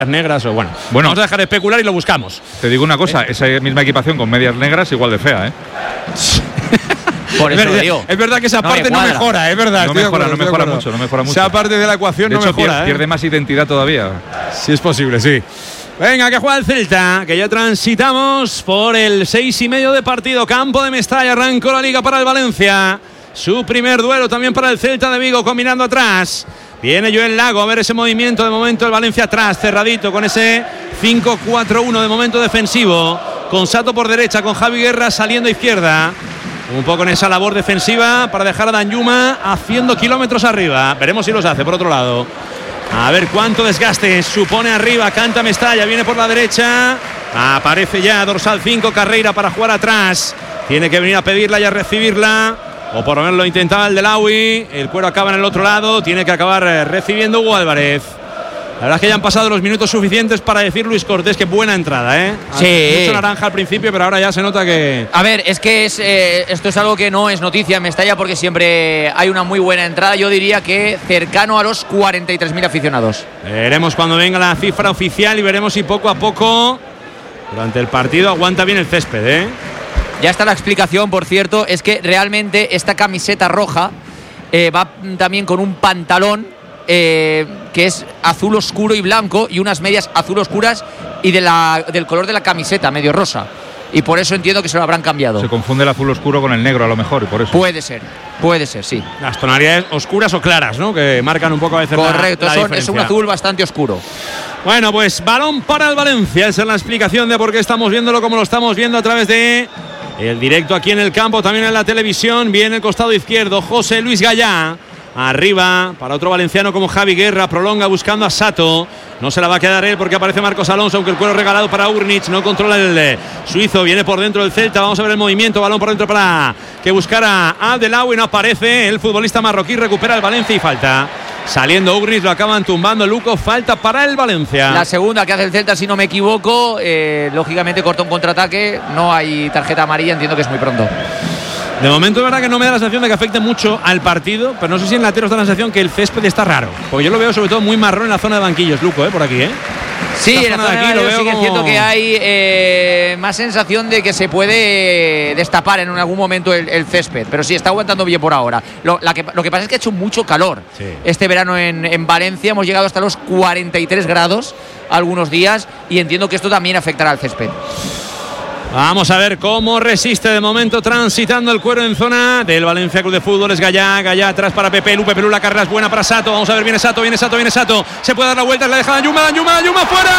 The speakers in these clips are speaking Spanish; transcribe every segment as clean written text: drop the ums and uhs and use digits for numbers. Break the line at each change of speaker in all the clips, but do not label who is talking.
negras o bueno, vamos a dejar de especular y lo buscamos.
Te digo una cosa, esa misma equipación con medias negras igual de fea, ¿eh?
Por eso lo digo.
Es verdad que esa parte no mejora, es verdad.
No mejora mucho.
Esa parte de la ecuación
de
no
hecho,
mejora.
Pierde más identidad todavía.
Sí, es posible, sí. Venga, que juega el Celta, que ya transitamos por el 6:30 de partido. Campo de Mestalla, arrancó la Liga para el Valencia. Su primer duelo también para el Celta de Vigo, combinando atrás. Viene Joel Lago, a ver ese movimiento. De momento el Valencia atrás, cerradito, con ese 5-4-1 de momento defensivo. Con Sato por derecha, con Javi Guerra saliendo a izquierda. Un poco en esa labor defensiva para dejar a Danjuma haciendo kilómetros arriba. Veremos si los hace por otro lado. A ver cuánto desgaste supone arriba. Canta Mestalla, viene por la derecha. Aparece ya dorsal 5 Carreira para jugar atrás. Tiene que venir a pedirla y a recibirla. O por lo menos lo intentaba el Delawi. El cuero acaba en el otro lado. Tiene que acabar recibiendo Hugo Álvarez. La verdad es que ya han pasado los minutos suficientes para decir Luis Cortés que buena entrada, ¿eh?
Sí.
Mucho naranja al principio, pero ahora ya se nota que...
A ver, es que esto es algo que no es noticia en Mestalla porque siempre hay una muy buena entrada. Yo diría que cercano a los 43.000 aficionados.
Veremos cuando venga la cifra oficial y veremos si poco a poco durante el partido aguanta bien el césped, ¿eh?
Ya está la explicación, por cierto, es que realmente esta camiseta roja va también con un pantalón que es azul oscuro y blanco y unas medias azul oscuras y del color de la camiseta, medio rosa. Y por eso entiendo que se lo habrán cambiado.
Se confunde el azul oscuro con el negro a lo mejor y por eso.
Puede ser, sí.
Las tonalidades oscuras o claras, ¿no? Que marcan un poco a veces
correcto,
la diferencia.
Es un azul bastante oscuro.
Bueno, pues balón para el Valencia. Esa es la explicación de por qué estamos viéndolo como lo estamos viendo a través de el directo aquí en el campo, también en la televisión. Viene el costado izquierdo, José Luis Gallá. Arriba para otro valenciano como Javi Guerra, prolonga buscando a Sato. No se la va a quedar él porque aparece Marcos Alonso, aunque el cuero regalado para Urnic. No controla el suizo, viene por dentro del Celta. Vamos a ver el movimiento, balón por dentro para que buscara a Delawi. No aparece el futbolista marroquí, recupera el Valencia y falta. Saliendo Urnic, lo acaban tumbando Luco, falta para el Valencia.
La segunda que hace el Celta, si no me equivoco, lógicamente corta un contraataque. No hay tarjeta amarilla, entiendo que es muy pronto.
De momento es verdad que no me da la sensación de que afecte mucho al partido, pero no sé si en Latero está la sensación que el césped está raro, porque yo lo veo sobre todo muy marrón en la zona de banquillos, Luco, por aquí,
Sí, en la zona de aquí lo veo sí que como... siento que hay más sensación de que se puede destapar en algún momento el césped, pero sí, está aguantando bien por ahora. Lo que pasa es que ha hecho mucho calor este verano en Valencia, hemos llegado hasta los 43 grados algunos días y entiendo que esto también afectará al césped.
Vamos a ver cómo resiste de momento transitando el cuero en zona del Valencia Club de Fútbol. Es Gallá atrás para Pepelu. Pepelu, la carrera es buena para Sato. Vamos a ver, viene Sato. Se puede dar la vuelta, la deja Danjuma fuera.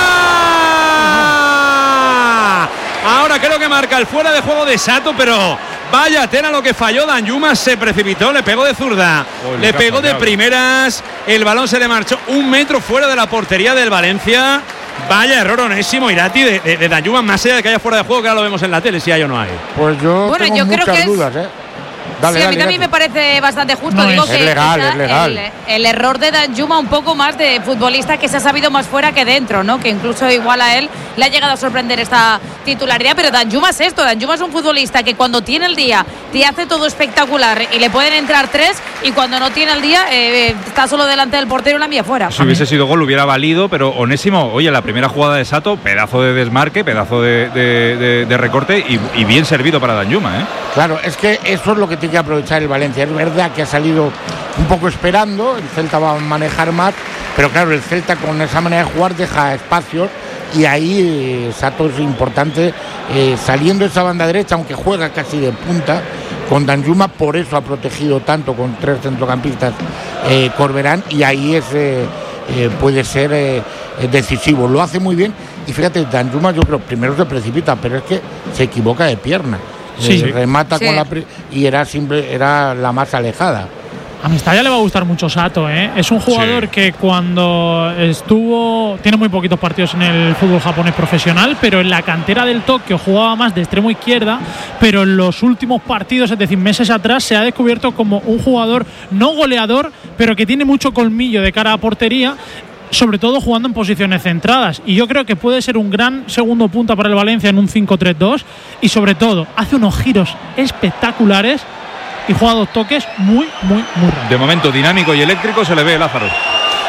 Ahora creo que marca el fuera de juego de Sato, pero vaya tela lo que falló Danjuma. Se precipitó, le pegó de zurda, le pegó de primeras. El balón se le marchó 1 metro fuera de la portería del Valencia. Vaya error onésimo, Irati, de Danjuma, más allá de que haya fuera de juego, que ahora lo vemos en la tele, si hay o no hay.
Pues yo tengo muchas dudas,
Dale, sí, a mí también me parece bastante justo.
No,
digo
es
que
legal, es legal.
El error de Danjuma un poco más de futbolista que se ha sabido más fuera que dentro, ¿no? Que incluso igual a él le ha llegado a sorprender esta titularidad, pero Danjuma es esto, Danjuma es un futbolista que cuando tiene el día te hace todo espectacular y le pueden entrar 3 y cuando no tiene el día está solo delante del portero y la envía fuera.
Si hubiese sido gol hubiera valido, pero Onésimo, oye, la primera jugada de Sato, pedazo de desmarque, pedazo de recorte y bien servido para Danjuma, ¿eh?
Claro, es que eso es lo que tiene que aprovechar el Valencia. Es verdad que ha salido un poco esperando, el Celta va a manejar más, pero claro, el Celta con esa manera de jugar deja espacios y ahí Sato es importante saliendo esa banda derecha, aunque juega casi de punta con Danjuma, por eso ha protegido tanto con 3 centrocampistas Corberán, y ahí puede ser decisivo, lo hace muy bien. Y fíjate, Danjuma yo creo primero se precipita, pero es que se equivoca de pierna. Remata con la y era la más alejada.
A Mestalla le va a gustar mucho Sato, ¿eh? Es un jugador que cuando tiene muy poquitos partidos en el fútbol japonés profesional, pero en la cantera del Tokio jugaba más de extremo izquierda, pero en los últimos partidos, es decir, meses atrás, se ha descubierto como un jugador no goleador, pero que tiene mucho colmillo de cara a portería, sobre todo jugando en posiciones centradas, y yo creo que puede ser un gran segundo punta para el Valencia en un 5-3-2, y sobre todo hace unos giros espectaculares y juega 2 toques muy rápido.
De momento dinámico y eléctrico se le ve, Lázaro.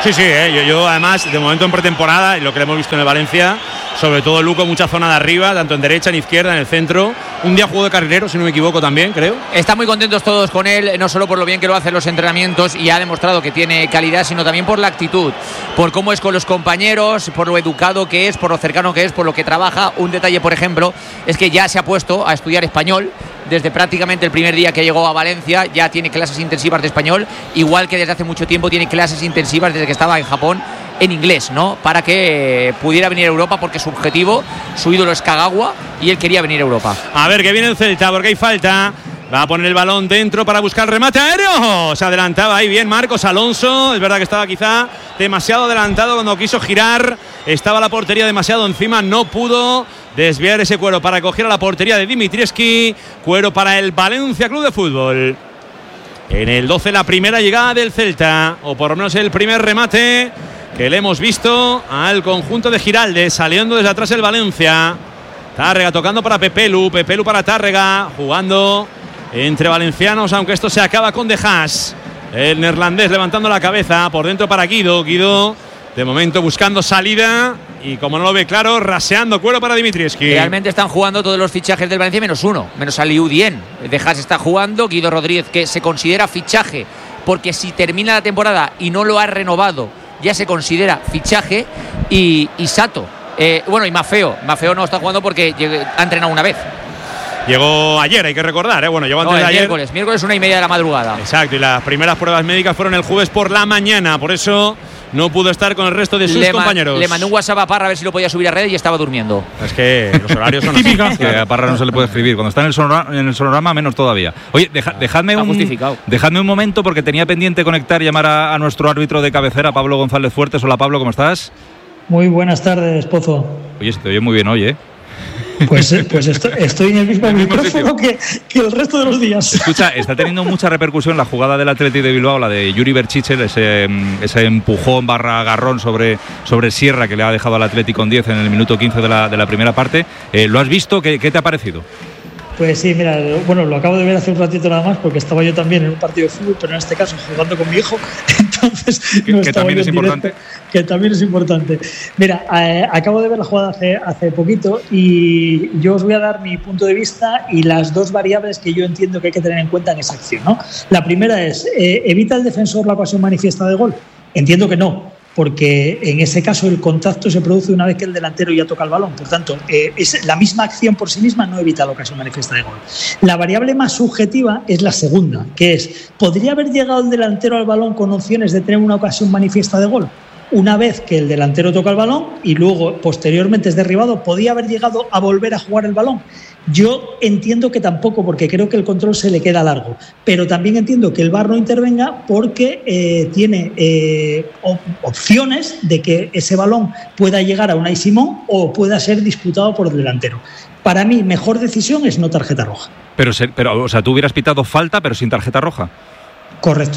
Sí, yo además, de momento en pretemporada, y lo que hemos visto en el Valencia, sobre todo Luco, mucha zona de arriba, tanto en derecha, en izquierda, en el centro. Un día jugó de carrilero, si no me equivoco también, creo.
Están muy contentos todos con él, no solo por lo bien que lo hace en los entrenamientos y ha demostrado que tiene calidad, sino también por la actitud, por cómo es con los compañeros, por lo educado que es, por lo cercano que es, por lo que trabaja. Un detalle, por ejemplo, es que ya se ha puesto a estudiar español. Desde prácticamente el primer día que llegó a Valencia ya tiene clases intensivas de español, igual que desde hace mucho tiempo tiene clases intensivas desde que estaba en Japón en inglés, ¿no? Para que pudiera venir a Europa, porque su objetivo, su ídolo es Kagawa y él quería venir a Europa.
A ver, que viene el Celta, porque hay falta. Va a poner el balón dentro para buscar el remate aéreo. Se adelantaba ahí bien Marcos Alonso. Es verdad que estaba quizá demasiado adelantado cuando quiso girar. Estaba la portería demasiado encima. No pudo desviar ese cuero para coger a la portería de Dimitrievski. Cuero para el Valencia Club de Fútbol. En el 12 la primera llegada del Celta, o por lo menos el primer remate que le hemos visto al conjunto de Giraldes. Saliendo desde atrás el Valencia. Tárrega tocando para Pepelu para Tárrega, jugando entre valencianos, aunque esto se acaba con De Haas. El neerlandés levantando la cabeza por dentro para Guido. Guido de momento buscando salida y, como no lo ve claro, raseando cuero para Dimitrievski.
Realmente están jugando todos los fichajes del Valencia menos uno, menos Aliou Dieng. De Haas está jugando, Guido Rodríguez, que se considera fichaje porque si termina la temporada y no lo ha renovado ya se considera fichaje, y Sato. Y Maffeo no está jugando porque ha entrenado una vez.
Llegó ayer, hay que recordar, Bueno, llegó antes de ayer.
Miércoles 1:30 de la madrugada.
Exacto, y las primeras pruebas médicas fueron el jueves por la mañana, por eso no pudo estar con el resto de sus compañeros.
Le mandó un WhatsApp a Parra a ver si lo podía subir a redes y estaba durmiendo.
Es que los horarios son
típicos. Que a Parra no se le puede escribir. Cuando está en el sonorama, menos todavía. Oye, dejadme un momento, porque tenía pendiente conectar y llamar a nuestro árbitro de cabecera, Pablo González Fuertes. Hola, Pablo, ¿cómo estás?
Muy buenas tardes, Pozo.
Oye, se te oye muy bien hoy,
Pues estoy en el mismo micrófono que el resto de los días.
Escucha, está teniendo mucha repercusión la jugada del Athletic de Bilbao, la de Yuri Berchichel, ese empujón / agarrón sobre Sierra que le ha dejado al Athletic con 10 en el minuto 15 de la primera parte. ¿Lo has visto? ¿Qué te ha parecido?
Pues sí, mira, lo acabo de ver hace un ratito nada más, porque estaba yo también en un partido de fútbol, pero en este caso jugando con mi hijo, entonces no
que también es importante.
Que también es importante. Mira, acabo de ver la jugada hace poquito y yo os voy a dar mi punto de vista y las dos variables que yo entiendo que hay que tener en cuenta en esa acción, ¿no? La primera es, ¿evita el defensor la ocasión manifiesta de gol? Entiendo que no, porque en ese caso el contacto se produce una vez que el delantero ya toca el balón. Por tanto, es la misma acción por sí misma no evita la ocasión manifiesta de gol. La variable más subjetiva es la segunda, que es, ¿podría haber llegado el delantero al balón con opciones de tener una ocasión manifiesta de gol? Una vez que el delantero toca el balón y luego posteriormente es derribado, ¿podía haber llegado a volver a jugar el balón? Yo entiendo que tampoco, porque creo que el control se le queda largo, pero también entiendo que el VAR no intervenga porque tiene opciones de que ese balón pueda llegar a Unai Simón o pueda ser disputado por el delantero. Para mí, mejor decisión es no tarjeta roja.
Pero o sea, tú hubieras pitado falta, pero sin tarjeta roja.
Correcto.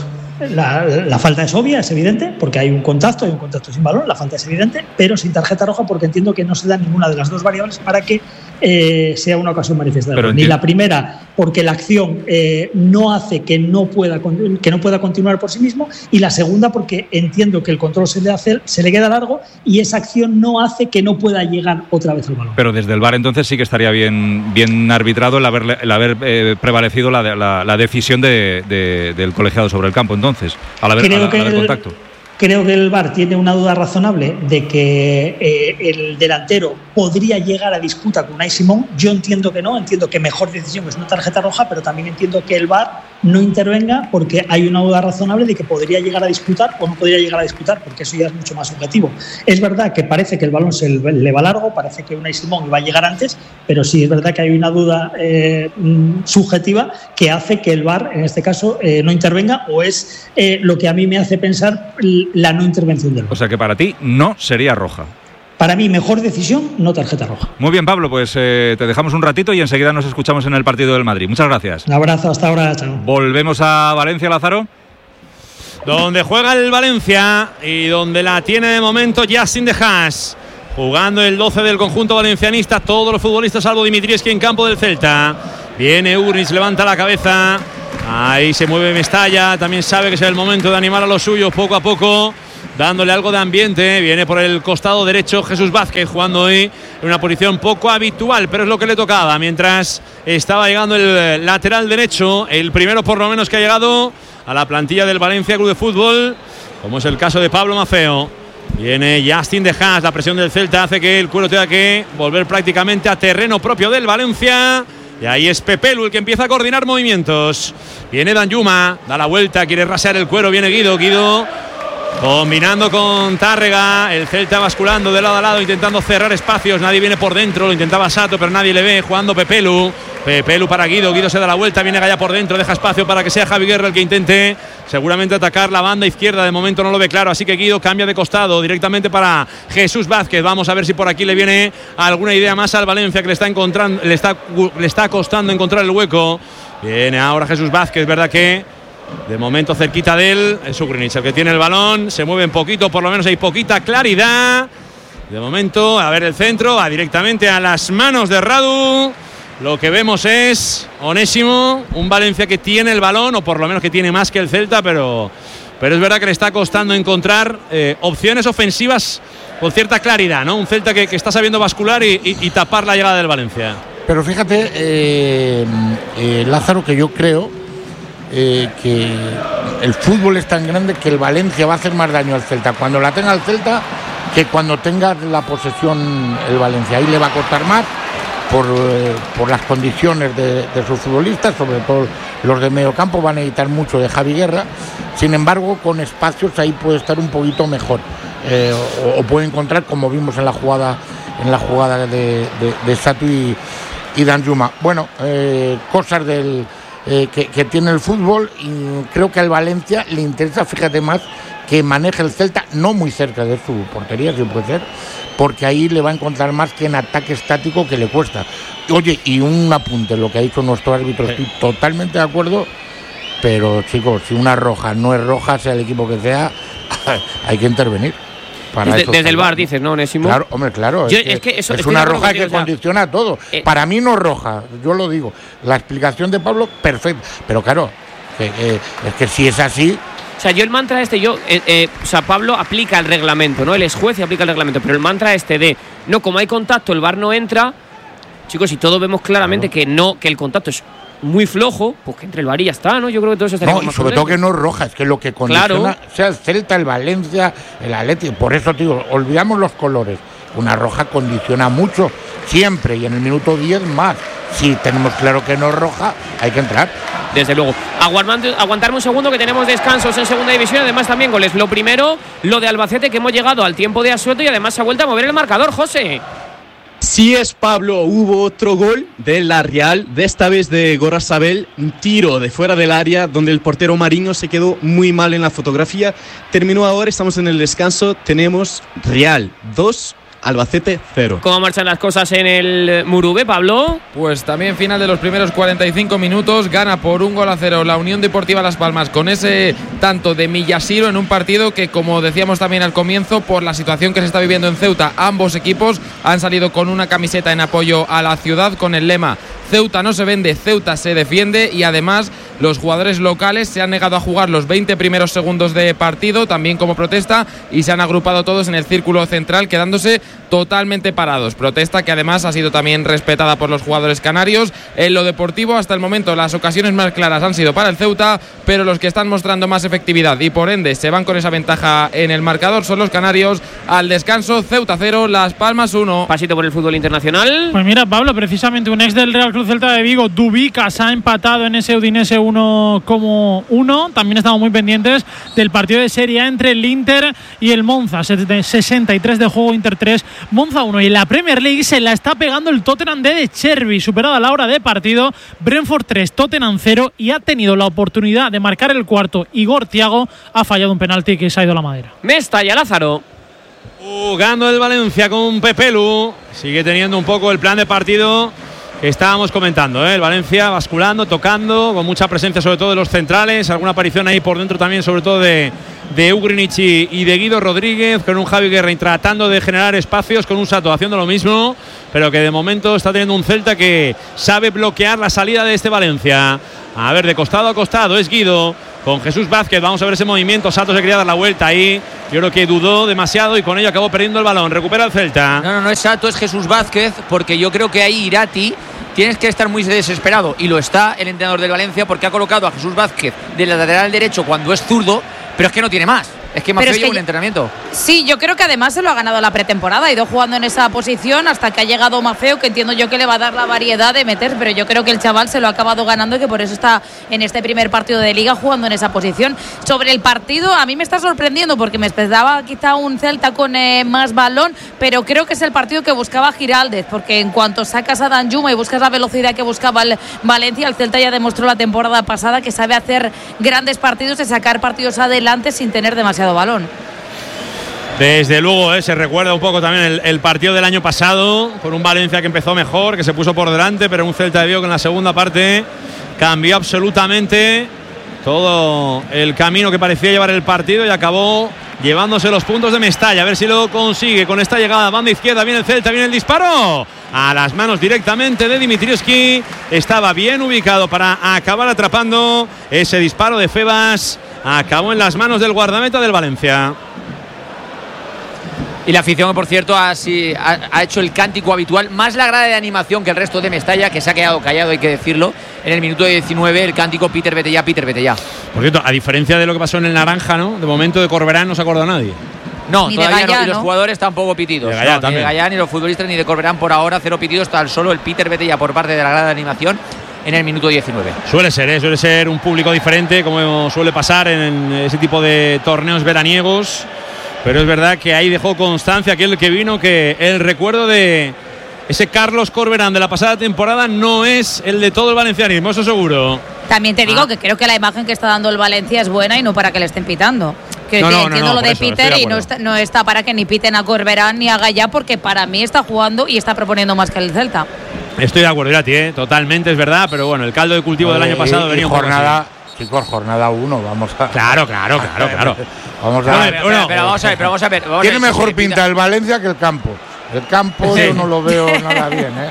La falta es obvia, es evidente, porque hay un contacto sin balón, la falta es evidente, pero sin tarjeta roja porque entiendo que no se da ninguna de las dos variables para que sea una ocasión manifiesta. Ni la primera, porque la acción no hace que no pueda continuar por sí mismo, y la segunda porque entiendo que el control se le queda largo y esa acción no hace que no pueda llegar otra vez al balón.
Pero desde el VAR entonces sí que estaría bien arbitrado el haber prevalecido la decisión del colegiado sobre el campo. Entonces, al haber contacto.
Creo que el VAR tiene una duda razonable de que el delantero podría llegar a disputa con Unai Simón. Yo entiendo que no, entiendo que mejor decisión es una tarjeta roja, pero también entiendo que el VAR no intervenga porque hay una duda razonable de que podría llegar a disputar o no podría llegar a disputar, porque eso ya es mucho más subjetivo. Es verdad que parece que el balón se le va largo, parece que Unai Simón iba a llegar antes, pero sí es verdad que hay una duda subjetiva que hace que el VAR, en este caso, no intervenga, o es lo que a mí me hace pensar la no intervención del VAR.
O sea que para ti no sería roja.
Para mí, mejor decisión, no tarjeta roja.
Muy bien, Pablo, pues te dejamos un ratito y enseguida nos escuchamos en el partido del Madrid. Muchas gracias.
Un abrazo, hasta ahora, chao.
Volvemos a Valencia, Lázaro.
Donde juega el Valencia y donde la tiene de momento Yacine De Haas. Jugando el 12 del conjunto valencianista, todos los futbolistas salvo Dimitrievski en campo del Celta. Viene Urnis, levanta la cabeza. Ahí se mueve Mestalla, también sabe que es el momento de animar a los suyos poco a poco. dándole algo de ambiente. Viene por el costado derecho Jesús Vázquez, jugando hoy en una posición poco habitual, pero es lo que le tocaba. Mientras estaba llegando el lateral derecho, el primero por lo menos que ha llegado a la plantilla del Valencia Club de Fútbol, como es el caso de Pablo Maffeo. Viene Justin de Haas, la presión del Celta hace que el Cuero tenga que volver prácticamente a terreno propio del Valencia. Y ahí es Pepelu el que empieza a coordinar movimientos. Viene Danjuma, da la vuelta, quiere rasear el Cuero. Viene Guido combinando con Tárrega. El Celta basculando de lado a lado, intentando cerrar espacios. Nadie viene por dentro, lo intentaba Sato, pero nadie le ve. Jugando Pepelu para Guido se da la vuelta, viene Gaya por dentro, deja espacio para que sea Javi Guerra el que intente seguramente atacar la banda izquierda. De momento no lo ve claro, así que Guido cambia de costado directamente para Jesús Vázquez. Vamos a ver si por aquí le viene alguna idea más al Valencia, que le está costando encontrar el hueco. Viene ahora Jesús Vázquez, verdad que de momento cerquita de él es Ugrinic el que tiene el balón, se mueve un poquito, por lo menos hay poquita claridad. De momento, a ver el centro, va directamente a las manos de Radu. Lo que vemos es Onésimo, un Valencia que tiene el balón, o por lo menos que tiene más que el Celta, pero es verdad que le está costando encontrar opciones ofensivas con cierta claridad, ¿no? Un Celta que está sabiendo bascular y tapar la llegada del Valencia.
Pero fíjate, Lázaro, que yo creo que el fútbol es tan grande que el Valencia va a hacer más daño al Celta cuando la tenga el Celta que cuando tenga la posesión el Valencia. Ahí le va a costar más por las condiciones de sus futbolistas, sobre todo los de medio campo van a necesitar mucho de Javi Guerra. Sin embargo, con espacios ahí puede estar un poquito mejor, o puede encontrar, como vimos en la jugada de Sato y Danjuma. Bueno, cosas que tiene el fútbol, y creo que al Valencia le interesa, fíjate, más que maneje el Celta no muy cerca de su portería, si puede ser, porque ahí le va a encontrar más que en ataque estático, que le cuesta. Oye, y un apunte, lo que ha dicho nuestro árbitro, estoy totalmente de acuerdo, pero chicos, si una roja no es roja, sea el equipo que sea, hay que intervenir.
Desde el VAR dices, ¿no, Onésimo?
Claro, hombre, claro. Es una roja que condiciona todo. Para mí no es roja, yo lo digo. La explicación de Pablo, perfecta. Pero claro, es que si es así.
O sea, yo el mantra Pablo aplica el reglamento, ¿no? Él es juez y aplica el reglamento, pero el mantra no, como hay contacto, el VAR no entra. Chicos, y todos vemos claramente que el contacto es muy flojo, pues que entre el VAR y ya está, ¿no? Yo creo que todos estaríamos
más sobre todo que no es roja, es que lo que condiciona, sea el Celta, el Valencia, el Atleti, por eso, tío, olvidamos los colores. Una roja condiciona mucho, siempre, y en el minuto 10 más. Si tenemos claro que no es roja, hay que entrar.
Desde luego. Aguantarme un segundo, que tenemos descansos en segunda división, además también goles. Lo primero, lo de Albacete, que hemos llegado al tiempo de asueto y además se ha vuelto a mover el marcador, José.
Sí es, Pablo, hubo otro gol de la Real, de esta vez de Gorrasabel, un tiro de fuera del área donde el portero Mariño se quedó muy mal en la fotografía. Terminó ahora, estamos en el descanso, tenemos Real 2, Albacete 0.
¿Cómo marchan las cosas en el Murube, Pablo?
Pues también final de los primeros 45 minutos, gana por 1-0 la Unión Deportiva Las Palmas con ese tanto de Millasiro en un partido que, como decíamos también al comienzo, por la situación que se está viviendo en Ceuta, ambos equipos han salido con una camiseta en apoyo a la ciudad con el lema Ceuta no se vende, Ceuta se defiende, y además los jugadores locales se han negado a jugar los 20 primeros segundos de partido, también como protesta, y se han agrupado todos en el círculo central, quedándose totalmente parados. Protesta que además ha sido también respetada por los jugadores canarios. En lo deportivo, hasta el momento, las ocasiones más claras han sido para el Ceuta, pero los que están mostrando más efectividad y por ende se van con esa ventaja en el marcador son los canarios. Al descanso, Ceuta 0, Las Palmas 1.
Pasito por el fútbol internacional.
Pues mira, Pablo, precisamente un ex del Real Club Celta de Vigo, Dubicas, ha empatado en ese Udinese 1-1. También estamos muy pendientes del partido de Serie A entre el Inter y el Monza. 63 de juego, Inter 3, Monza 1. Y en la Premier League se la está pegando el Tottenham de Cherby, superado a la hora de partido. Brentford 3, Tottenham 0, y ha tenido la oportunidad de marcar el cuarto. Igor Thiago ha fallado un penalti que se ha ido a la madera.
Mestalla, Lázaro.
Jugando el Valencia con Pepelu. Sigue teniendo un poco el plan de partido que estábamos comentando, El Valencia basculando, tocando, con mucha presencia sobre todo de los centrales, alguna aparición ahí por dentro también, sobre todo de Ugrinic y de Guido Rodríguez, con un Javi Guerra tratando de generar espacios, con un Sato haciendo lo mismo, pero que de momento está teniendo un Celta que sabe bloquear la salida de este Valencia. A ver, de costado a costado es Guido con Jesús Vázquez. Vamos a ver ese movimiento. Sato se quería dar la vuelta ahí. Yo creo que dudó demasiado y con ello acabó perdiendo el balón. Recupera el Celta.
No es Sato, es Jesús Vázquez, porque yo creo que ahí Irati tienes que estar muy desesperado, y lo está el entrenador del Valencia, porque ha colocado a Jesús Vázquez de lateral derecho cuando es zurdo, pero es que no tiene más. Es que Maffeo lleva un entrenamiento.
Sí, yo creo que además se lo ha ganado la pretemporada. Ha ido jugando en esa posición hasta que ha llegado Maffeo, que entiendo yo que le va a dar la variedad de meter, pero yo creo que el chaval se lo ha acabado ganando y que por eso está en este primer partido de Liga jugando en esa posición. Sobre el partido, a mí me está sorprendiendo porque me esperaba quizá un Celta con más balón, pero creo que es el partido que buscaba Giraldez, porque en cuanto sacas a Danjuma y buscas la velocidad que buscaba el Valencia, el Celta ya demostró la temporada pasada que sabe hacer grandes partidos y sacar partidos adelante sin tener demasiado balón.
Desde luego, se recuerda un poco también el partido del año pasado, con un Valencia que empezó mejor, que se puso por delante, pero un Celta de Vigo que en la segunda parte cambió absolutamente todo el camino que parecía llevar el partido y acabó llevándose los puntos de Mestalla. A ver si lo consigue con esta llegada. Banda izquierda, viene el Celta, viene el disparo. A las manos directamente de Dimitrievski. Estaba bien ubicado para acabar atrapando ese disparo de Febas. Acabó en las manos del guardameta del Valencia.
Y la afición, por cierto, ha hecho el cántico habitual, más la grada de animación que el resto de Mestalla, que se ha quedado callado, hay que decirlo. En el minuto 19, el cántico Peter, vete ya, Peter, vete ya.
Por cierto, a diferencia de lo que pasó en el Naranja, ¿no? De momento de Corberán no se acuerda nadie.
No,
ni
todavía
de Gallá,
no, y los jugadores tampoco pitidos.
De Gallá,
ni de Gallá, ni los futbolistas, ni de Corberán por ahora, cero pitidos, tan solo el Peter, vete ya por parte de la grada de animación en el minuto 19.
Suele ser un público diferente, como suele pasar en ese tipo de torneos veraniegos. Pero es verdad que ahí dejó constancia aquel que vino, que el recuerdo de ese Carlos Corberán de la pasada temporada no es el de todo el valencianismo, eso seguro.
También te digo que creo que la imagen que está dando el Valencia es buena y no para que le estén pitando. Que entiendo lo de eso, Peter, y no está para que ni piten a Corberán ni a Gallá, porque para mí está jugando y está proponiendo más que el Celta.
Estoy de acuerdo, Irati, totalmente es verdad, pero bueno, el caldo de cultivo del año pasado venía un poco así.
Chicos, jornada 1, vamos a...
Claro.
Vamos a ver.
Pero vamos a ver.
Tiene mejor pinta el Valencia que el campo. El campo yo no lo veo nada bien, ¿eh?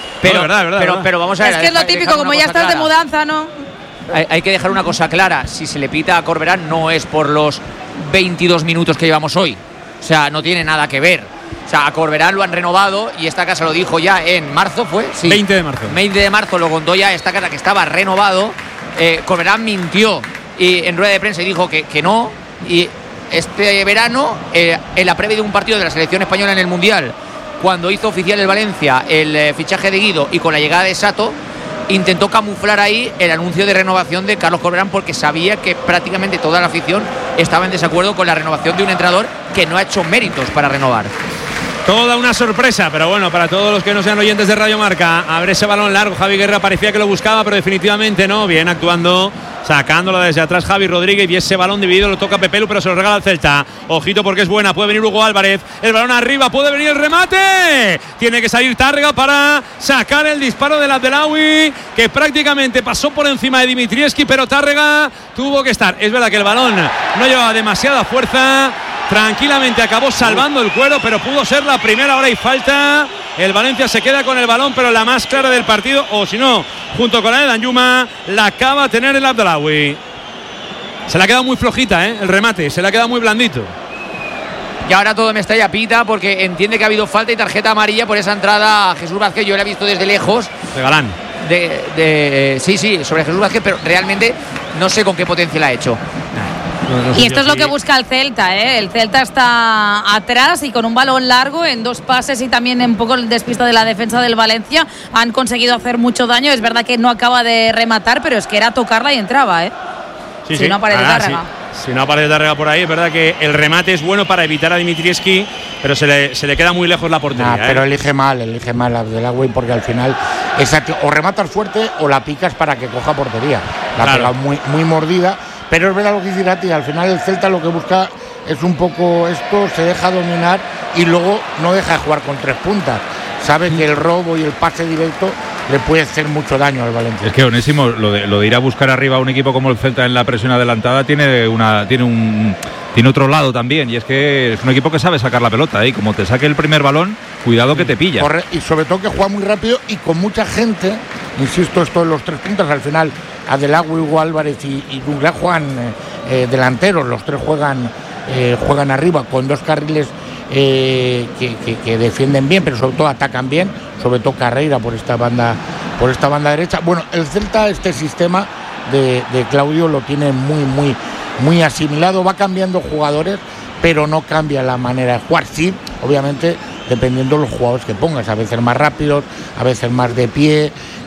Pero vamos a ver.
Es que es lo típico, como ya estás de mudanza, ¿no?
Hay que dejar una cosa clara. Si se le pita a Corberán, no es por los 22 minutos que llevamos hoy. O sea, no tiene nada que ver. O sea, a Corberán lo han renovado y esta casa lo dijo ya en marzo, ¿fue? Sí.
20 de marzo.
20 de marzo lo contó ya esta casa que estaba renovado. Corberán mintió y en rueda de prensa dijo que no, y este verano en la previa de un partido de la selección española en el Mundial, cuando hizo oficial el Valencia el fichaje de Guido y con la llegada de Sato, intentó camuflar ahí el anuncio de renovación de Carlos Corberán, porque sabía que prácticamente toda la afición estaba en desacuerdo con la renovación de un entrenador que no ha hecho méritos para renovar.
Toda una sorpresa, pero bueno, para todos los que no sean oyentes de Radio Marca, abre ese balón largo. Javi Guerra parecía que lo buscaba, pero definitivamente no. Bien actuando, sacándolo desde atrás Javi Rodríguez, y ese balón dividido lo toca Pepelu, pero se lo regala al Celta. Ojito porque es buena, puede venir Hugo Álvarez, el balón arriba, puede venir el remate. Tiene que salir Tárrega para sacar el disparo del Abdelawi, que prácticamente pasó por encima de Dimitrievski, pero Tárrega tuvo que estar. Es verdad que el balón no llevaba demasiada fuerza. Tranquilamente acabó salvando el cuero, pero pudo ser la primera. Hora y falta. El Valencia se queda con el balón, pero la más clara del partido, o si no, junto con la de Danjuma, la acaba de tener el Abdelawi. Se le ha quedado muy flojita, el remate, se le ha quedado muy blandito.
Y ahora todo Mestalla pita porque entiende que ha habido falta y tarjeta amarilla por esa entrada a Jesús Vázquez. Yo la he visto desde lejos.
De Galán.
Sí, sobre Jesús Vázquez, pero realmente no sé con qué potencia la ha hecho.
Y esto es lo que busca el Celta, ¿eh? El Celta está atrás y con un balón largo, en dos pases y también un poco el despista de la defensa del Valencia, han conseguido hacer mucho daño. Es verdad que no acaba de rematar, pero es que era tocarla y entraba, ¿eh?
Si no aparece Tárrega. Si no aparece Tárrega por ahí, es verdad que el remate es bueno para evitar a Dimitrievski, pero se le queda muy lejos la portería.
Pero elige mal Abdelawi, porque al final o rematas fuerte o la picas para que coja portería. La ha pegado muy mordida. Pero es verdad lo que dice Irati, al final el Celta lo que busca es un poco esto, se deja dominar y luego no deja de jugar con tres puntas. Sabe que el robo y el pase directo le puede hacer mucho daño al Valencia.
Es que Onésimo, lo de ir a buscar arriba a un equipo como el Celta en la presión adelantada tiene otro lado también, y es que es un equipo que sabe sacar la pelota, y como te saque el primer balón, cuidado que te pilla.
Y sobre todo que juega muy rápido y con mucha gente. Insisto, esto de los tres puntas, al final Adelague, Hugo Álvarez y Douglas juegan delanteros, los tres juegan arriba con dos carriles que defienden bien, pero sobre todo atacan bien, sobre todo Carreira por esta banda derecha. Bueno, el Celta este sistema de Claudio lo tiene muy asimilado, va cambiando jugadores, pero no cambia la manera de jugar. Sí, obviamente, dependiendo de los jugadores que pongas, a veces más rápidos, a veces más de pie.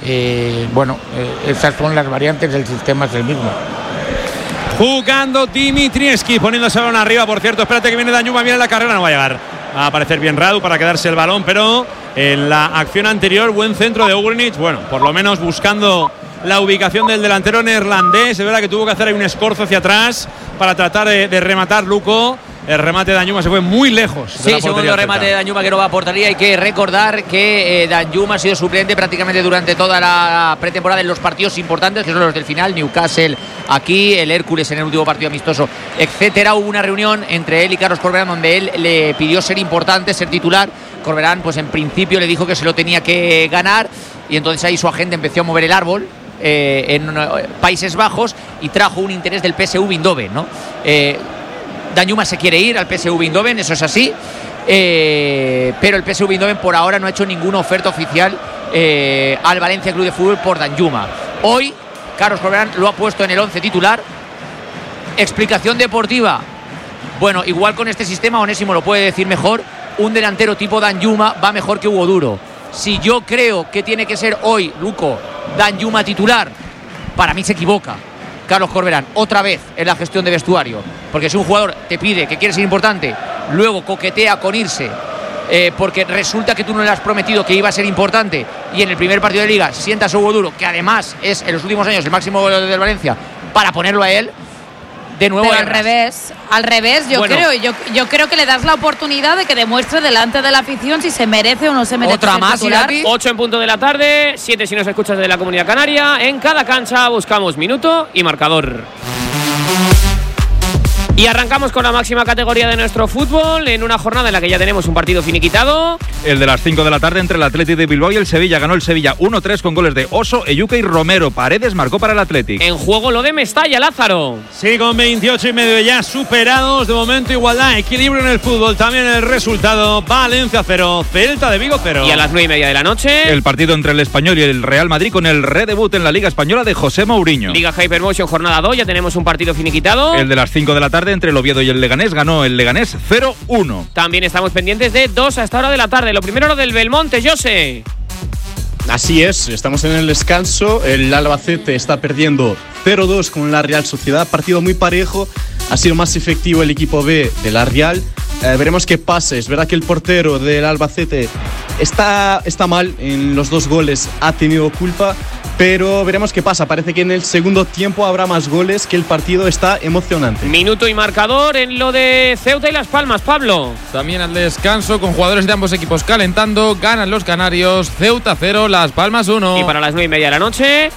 Esas son las variantes, del sistema es el mismo.
Jugando Dimitrievski, poniéndose el balón arriba, por cierto. Espérate que viene Danjuma, viene la carrera, no va a llegar. Va a aparecer bien Radu para quedarse el balón, pero en la acción anterior, buen centro de Ugrinic. Bueno, por lo menos buscando la ubicación del delantero neerlandés. Es verdad que tuvo que hacer ahí un escorzo hacia atrás para tratar de rematar Luco. El remate de Danjuma se fue muy lejos.
Sí, segundo remate de Danjuma que no va a portería. Hay que recordar que Danjuma ha sido suplente prácticamente durante toda la pretemporada en los partidos importantes, que son los del final, Newcastle aquí, el Hércules en el último partido amistoso, etcétera. Hubo una reunión entre él y Carlos Corberán donde él le pidió ser importante, ser titular. Corberán, pues en principio le dijo que se lo tenía que ganar, y entonces ahí su agente empezó a mover el árbol en Países Bajos y trajo un interés del PSV Eindhoven, ¿no? Danjuma se quiere ir al PSV Eindhoven, eso es así, pero el PSV Eindhoven por ahora no ha hecho ninguna oferta oficial al Valencia Club de Fútbol por Danjuma. Hoy Carlos Corberán lo ha puesto en el 11 titular. Explicación deportiva: bueno, igual con este sistema Onésimo lo puede decir mejor, un delantero tipo Danjuma va mejor que Hugo Duro. Si yo creo que tiene que ser hoy, Luco, Danjuma titular, para mí se equivoca Carlos Corberán otra vez en la gestión de vestuario, porque si un jugador te pide que quiere ser importante, luego coquetea con irse porque resulta que tú no le has prometido que iba a ser importante, y en el primer partido de Liga sientas a Hugo Duro, que además es en los últimos años el máximo goleador del Valencia, para ponerlo a él, de nuevo.
Pero al revés, yo creo que le das la oportunidad de que demuestre delante de la afición si se merece o no se merece.
Otra más,
8 en punto de la tarde, 7 si nos escuchas de la Comunidad Canaria. En cada cancha buscamos minuto y marcador. Y arrancamos con la máxima categoría de nuestro fútbol, en una jornada en la que ya tenemos un partido finiquitado.
El de las 5 de la tarde entre el Athletic de Bilbao y el Sevilla. Ganó el Sevilla 1-3 con goles de Oso, Eyuke y Romero. Paredes marcó para el Athletic.
En juego lo de Mestalla, Lázaro.
Sí, con 28,5 ya superados. De momento igualdad, equilibrio en el fútbol. También el resultado: Valencia 0, Celta de Vigo 0.
Y a las 9:30 de la noche,
el partido entre el Español y el Real Madrid, con el redebut en la Liga Española de José Mourinho.
Liga Hypermotion jornada 2, ya tenemos un partido finiquitado.
El de las 5 de la tarde entre el Oviedo y el Leganés. Ganó el Leganés 0-1.
También estamos pendientes de 2 a esta hora de la tarde. Lo primero, lo del Belmonte, José.
Así es, estamos en el descanso. El Albacete está perdiendo 0-2 con la Real Sociedad. Partido muy parejo. Ha sido más efectivo el equipo B de la Real. Veremos qué pasa. Es verdad que el portero del Albacete está mal en los 2 goles. Ha tenido culpa. Pero veremos qué pasa. Parece que en el segundo tiempo habrá más goles, que el partido está emocionante.
Minuto y marcador en lo de Ceuta y Las Palmas, Pablo.
También al descanso, con jugadores de ambos equipos calentando. Ganan los canarios, Ceuta 0, Las Palmas 1.
Y para las 9:30 de la noche,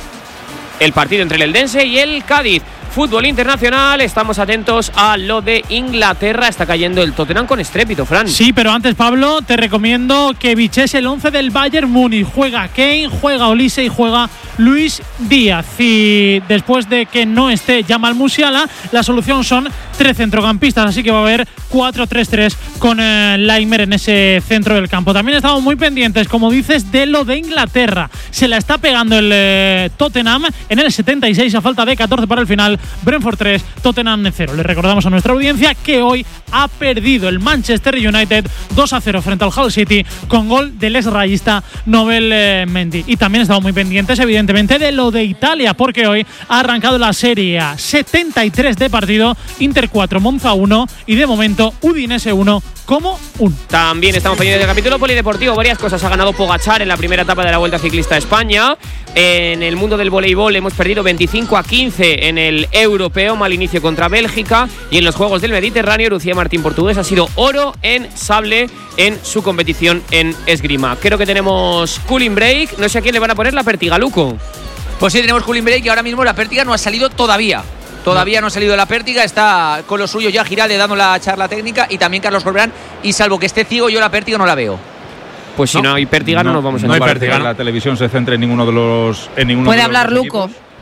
el partido entre el Eldense y el Cádiz. Fútbol internacional, estamos atentos a lo de Inglaterra. Está cayendo el Tottenham con estrépito, Fran.
Sí, pero antes, Pablo, te recomiendo que biches el 11 del Bayern Múnich. Juega Kane, juega Olise y juega Luis Díaz. Y después de que no esté Jamal Musiala, la solución son 3 centrocampistas, así que va a haber 4-3-3 con Laimer en ese centro del campo. También estamos muy pendientes, como dices, de lo de Inglaterra. Se la está pegando el Tottenham en el 76, a falta de 14 para el final. Brentford 3, Tottenham 0. Le recordamos a nuestra audiencia que hoy ha perdido el Manchester United 2-0 frente al Hull City con gol del exrayista Nobel Mendy. Y también estamos muy pendientes, evidentemente, de lo de Italia, porque hoy ha arrancado la Serie A. 73 de partido, Inter 4, Monza 1 y de momento Udinese 1 como 1.
También estamos pendientes del capítulo polideportivo. Varias cosas. Ha ganado Pogačar en la primera etapa de la Vuelta Ciclista a España. En el mundo del voleibol hemos perdido 25-15 en el europeo, mal inicio contra Bélgica. Y en los Juegos del Mediterráneo, Lucía Martín, portugués, ha sido oro en sable en su competición en esgrima. Creo que tenemos cooling break. No sé a quién le van a poner la pértiga, Luco.
Pues sí, tenemos cooling break y ahora mismo la pértiga no ha salido todavía. Todavía no ha salido la pértiga, está con lo suyo ya Giralde dando la charla técnica y también Carlos Corberán, y salvo que esté ciego, yo la pértiga no la veo.
Pues si no hay pértiga no nos vamos a
enterar. No hay pértiga, la televisión se centra en ninguno de los...
Puede hablar Luco.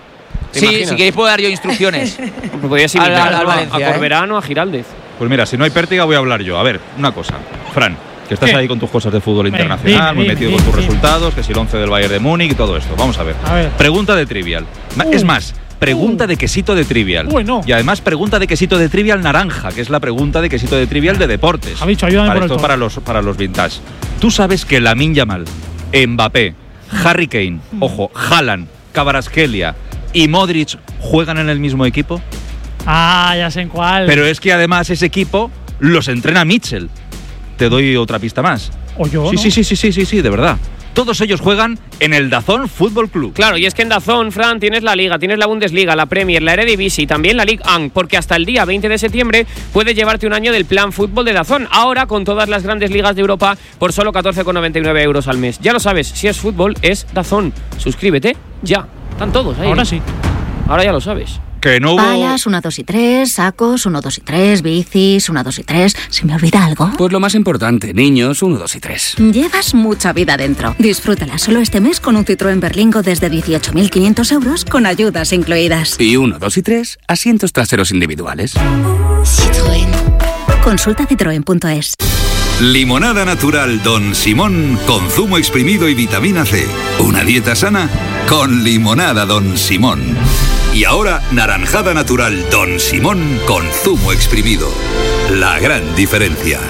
¿te
Sí,
imaginas?
si queréis puedo dar yo instrucciones.
Pues podrías invitar
al Valencia,
a Corberán o a Giraldez.
Pues mira, si no hay Pértiga voy a hablar yo. A ver, una cosa. Fran, que estás
¿Qué?
ahí con tus cosas de fútbol
Venga,
internacional, muy
dime,
metido
dime,
con tus
dime.
resultados, que si el 11 del Bayern de Múnich y todo esto. Vamos a ver.
A ver.
Pregunta de Trivial. Es más, pregunta de quesito de Trivial.
Bueno.
Y además pregunta de quesito de Trivial naranja, que es la pregunta de quesito de Trivial de deportes.
Javicho, ayúdame
para
por el
esto
todo.
para los vintage. ¿Tú sabes que Lamine Yamal, Mbappé, Harry Kane, ojo, Haaland, Kvaratskhelia y Modric juegan en el mismo equipo?
Ah, ya sé en cuál.
Pero es que además ese equipo los entrena Mitchell. Te doy otra pista más.
O yo, ¿no?
Sí, de verdad. Todos ellos juegan en el DAZN Fútbol Club.
Claro, y es que en DAZN, Fran, tienes la Liga, tienes la Bundesliga, la Premier, la Eredivisie y también la Ligue 1, porque hasta el día 20 de septiembre puedes llevarte un año del plan fútbol de DAZN. Ahora con todas las grandes ligas de Europa por solo 14,99 euros al mes. Ya lo sabes, si es fútbol, es DAZN. Suscríbete ya. Están todos ahí.
Ahora sí.
Ahora ya lo sabes.
Que no hubo...
Palas, 1, 2 y 3, sacos, 1, 2 y 3, bicis, 1, 2 y 3. ¿Se me olvida algo?
Pues lo más importante, niños, 1, 2 y 3.
Llevas mucha vida dentro. Disfrútala solo este mes con un Citroën Berlingo desde 18.500 euros con ayudas incluidas.
Y 1, 2 y 3, asientos traseros individuales.
Citroën. Consulta citroen.es.
Limonada natural Don Simón con zumo exprimido y vitamina C. Una dieta sana con limonada Don Simón. Y ahora naranjada natural Don Simón con zumo exprimido. La gran diferencia.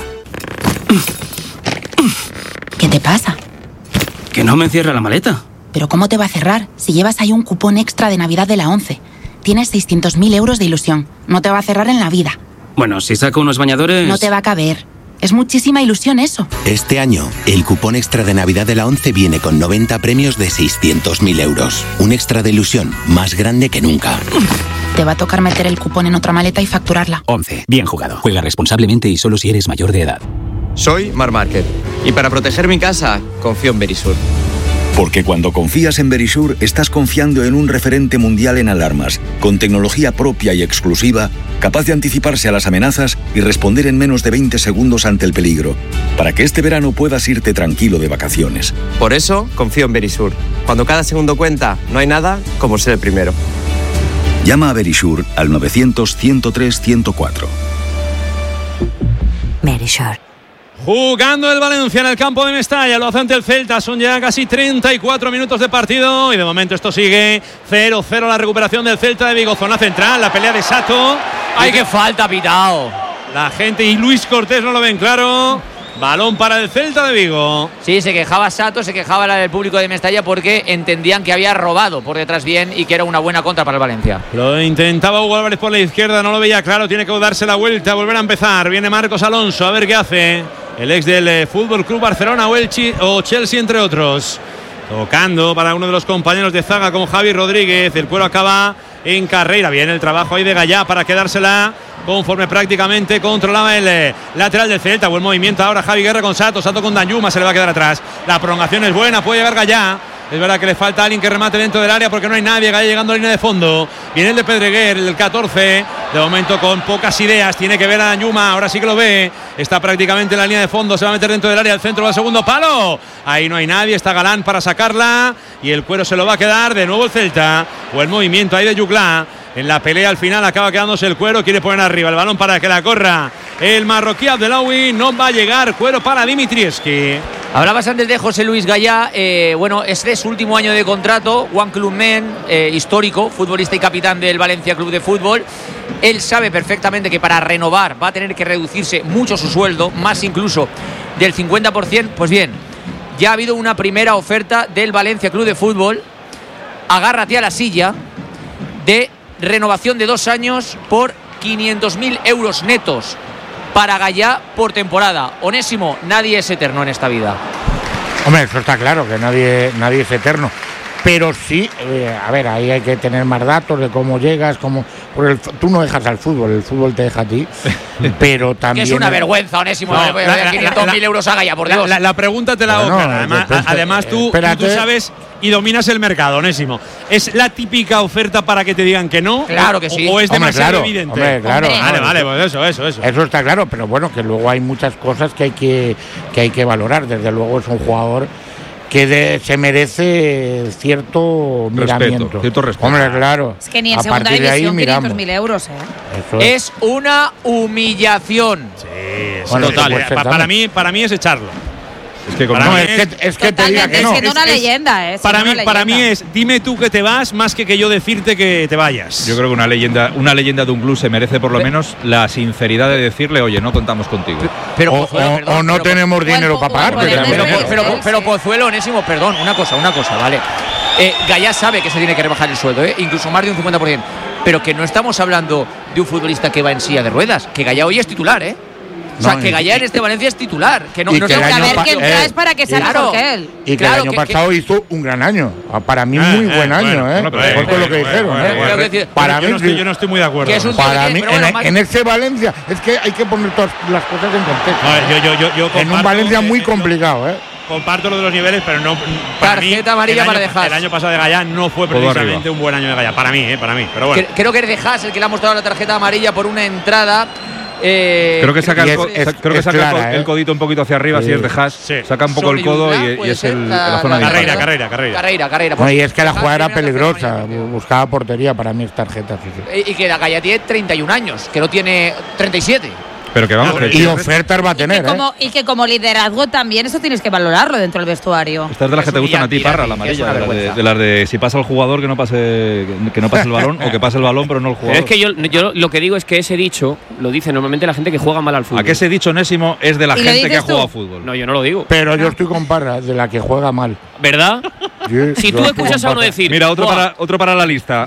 ¿Qué te pasa?
Que no me cierra la maleta.
¿Pero cómo te va a cerrar si llevas ahí un cupón extra de Navidad de la 11? Tienes 600.000 euros de ilusión. No te va a cerrar en la vida.
Bueno, si saco unos bañadores...
No te va a caber. Es muchísima ilusión eso.
Este año, el cupón extra de Navidad de la 11 viene con 90 premios de 600.000 euros. Un extra de ilusión más grande que nunca.
Te va a tocar meter el cupón en otra maleta y facturarla.
11. Bien jugado. Juega responsablemente y solo si eres mayor de edad.
Soy Mar Márquez y para proteger mi casa confío en Verisur.
Porque cuando confías en Verisur, estás confiando en un referente mundial en alarmas, con tecnología propia y exclusiva, capaz de anticiparse a las amenazas y responder en menos de 20 segundos ante el peligro, para que este verano puedas irte tranquilo de vacaciones.
Por eso confío en Verisur. Cuando cada segundo cuenta, no hay nada como ser el primero.
Llama a Verisur al 900-103-104.
Verisur.
Jugando el Valencia en el campo de Mestalla, lo hace ante el Celta, son ya casi 34 minutos de partido y de momento esto sigue 0-0 la recuperación del Celta de Vigo, zona central, la pelea de Sato.
¡Ay, qué falta, pitao!
La gente y Luis Cortés no lo ven claro. Balón para el Celta de Vigo.
Sí, se quejaba Sato, se quejaba el público de Mestalla porque entendían que había robado por detrás bien y que era una buena contra para el Valencia.
Lo intentaba Hugo Álvarez por la izquierda, no lo veía claro, tiene que darse la vuelta, volver a empezar. Viene Marcos Alonso, a ver qué hace. El ex del Fútbol Club Barcelona o Chelsea, entre otros. Tocando para uno de los compañeros de zaga como Javi Rodríguez. El cuero acaba en carrera. Viene el trabajo ahí de Gallá para quedársela conforme prácticamente controlaba el lateral del Celta. Buen movimiento ahora Javi Guerra con Sato. Sato con Danjuma, se le va a quedar atrás. La prolongación es buena, puede llegar Gallá. Es verdad que le falta alguien que remate dentro del área porque no hay nadie. Gallá llegando a la línea de fondo. Viene el de Pedreguer, el del 14. De momento con pocas ideas. Tiene que ver a Danjuma. Ahora sí que lo ve. Está prácticamente en la línea de fondo. Se va a meter dentro del área. El centro del segundo palo. Ahí no hay nadie. Está Galán para sacarla. Y el cuero se lo va a quedar. De nuevo el Celta. O el movimiento ahí de Yuclá. En la pelea al final acaba quedándose el cuero. Quiere poner arriba el balón para que la corra el marroquí Abdelawi. No va a llegar. Cuero para Dimitrievski.
Hablabas antes de José Luis Gallá. Bueno, este es su último año de contrato. One Club Man, histórico, futbolista y capitán del Valencia Club de Fútbol. Él sabe perfectamente que para renovar va a tener que reducirse mucho su sueldo, más incluso del 50%. Pues bien, ya ha habido una primera oferta del Valencia Club de Fútbol. Agárrate a la silla, de renovación de 2 años por 500.000 euros netos para Gallá por temporada. Onésimo, nadie es eterno en esta vida.
Hombre, eso está claro, que nadie es eterno. Pero sí, a ver, ahí hay que tener más datos de cómo llegas, tú no dejas al fútbol, el fútbol te deja a ti, pero también...
Que es una vergüenza, Onésimo, no, 500.000 euros a Gallá, por Dios.
La pregunta te la hago, bueno, además tú sabes y dominas el mercado, Onésimo. ¿Es la típica oferta para que te digan que no?
Claro que sí.
¿O es demasiado evidente?
Hombre, claro.
Vale, pues eso.
Eso está claro, pero bueno, que luego hay muchas cosas que hay que valorar. Desde luego es un jugador que se merece cierto miramiento.
Cierto respeto.
Hombre, claro.
Es que ni en segunda división 500.000 euros,
Es una humillación.
Sí,
Bueno,
total.
pues,
Para mí es echarlo.
Es que
es
que te diga que no.
Es una leyenda, ¿eh?
Para mí es dime tú que te vas más que yo decirte que te vayas.
Yo creo que una leyenda de un club se merece por lo menos la sinceridad de decirle, oye, no contamos contigo.
O no tenemos dinero para pagar.
Pero Pozuelo, Onésimo, perdón, una cosa, ¿vale? Gallá sabe que se tiene que rebajar el sueldo, incluso más de un 50%. Pero que no estamos hablando de un futbolista que va en silla de ruedas, que Gallá hoy es titular, O sea, que Gallá en este Valencia es titular. Que no,
y
no
que
sé
el
a
año
ver quién
traes para que sea mejor que él.
Y que el año pasado hizo un gran año. Para mí, muy buen año, mejor con lo que dijeron. Para mí,
yo no estoy muy de acuerdo.
Para mí, en ese Valencia, es que hay que poner todas las cosas en contexto.
Yo
en un Valencia muy complicado,
Comparto lo de los niveles, pero no.
Tarjeta amarilla para De Haas.
El año pasado de Gallá no fue precisamente un buen año de Gallá. Para mí. Pero bueno.
Creo que es De Haas el que le ha mostrado la tarjeta amarilla por una entrada.
Creo que saca el codito un poquito hacia arriba, si es de Haas. Saca un poco el codo y es la zona de
carrera.
Y es que la jugada era peligrosa, buscaba portería, para mí es tarjeta.
Y que la Gallá tiene 31 años, que no tiene 37.
Pero que vamos,
y ofertas va a tener.
Y que como liderazgo también eso tienes que valorarlo dentro del vestuario.
Estas de las que te gustan a ti, Parra, la amarilla. De las de si pasa el jugador que no pase el balón o que pase el balón pero no el jugador.
Pero es que yo lo que digo es que ese dicho lo dice normalmente la gente que juega mal al fútbol.
¿A qué ese dicho, Onésimo, es de la gente que ha jugado a fútbol?
No, yo no lo digo.
Pero yo estoy con Parra, de la que juega mal.
¿Verdad? Si tú escuchas a uno decir.
Mira, otro para la lista.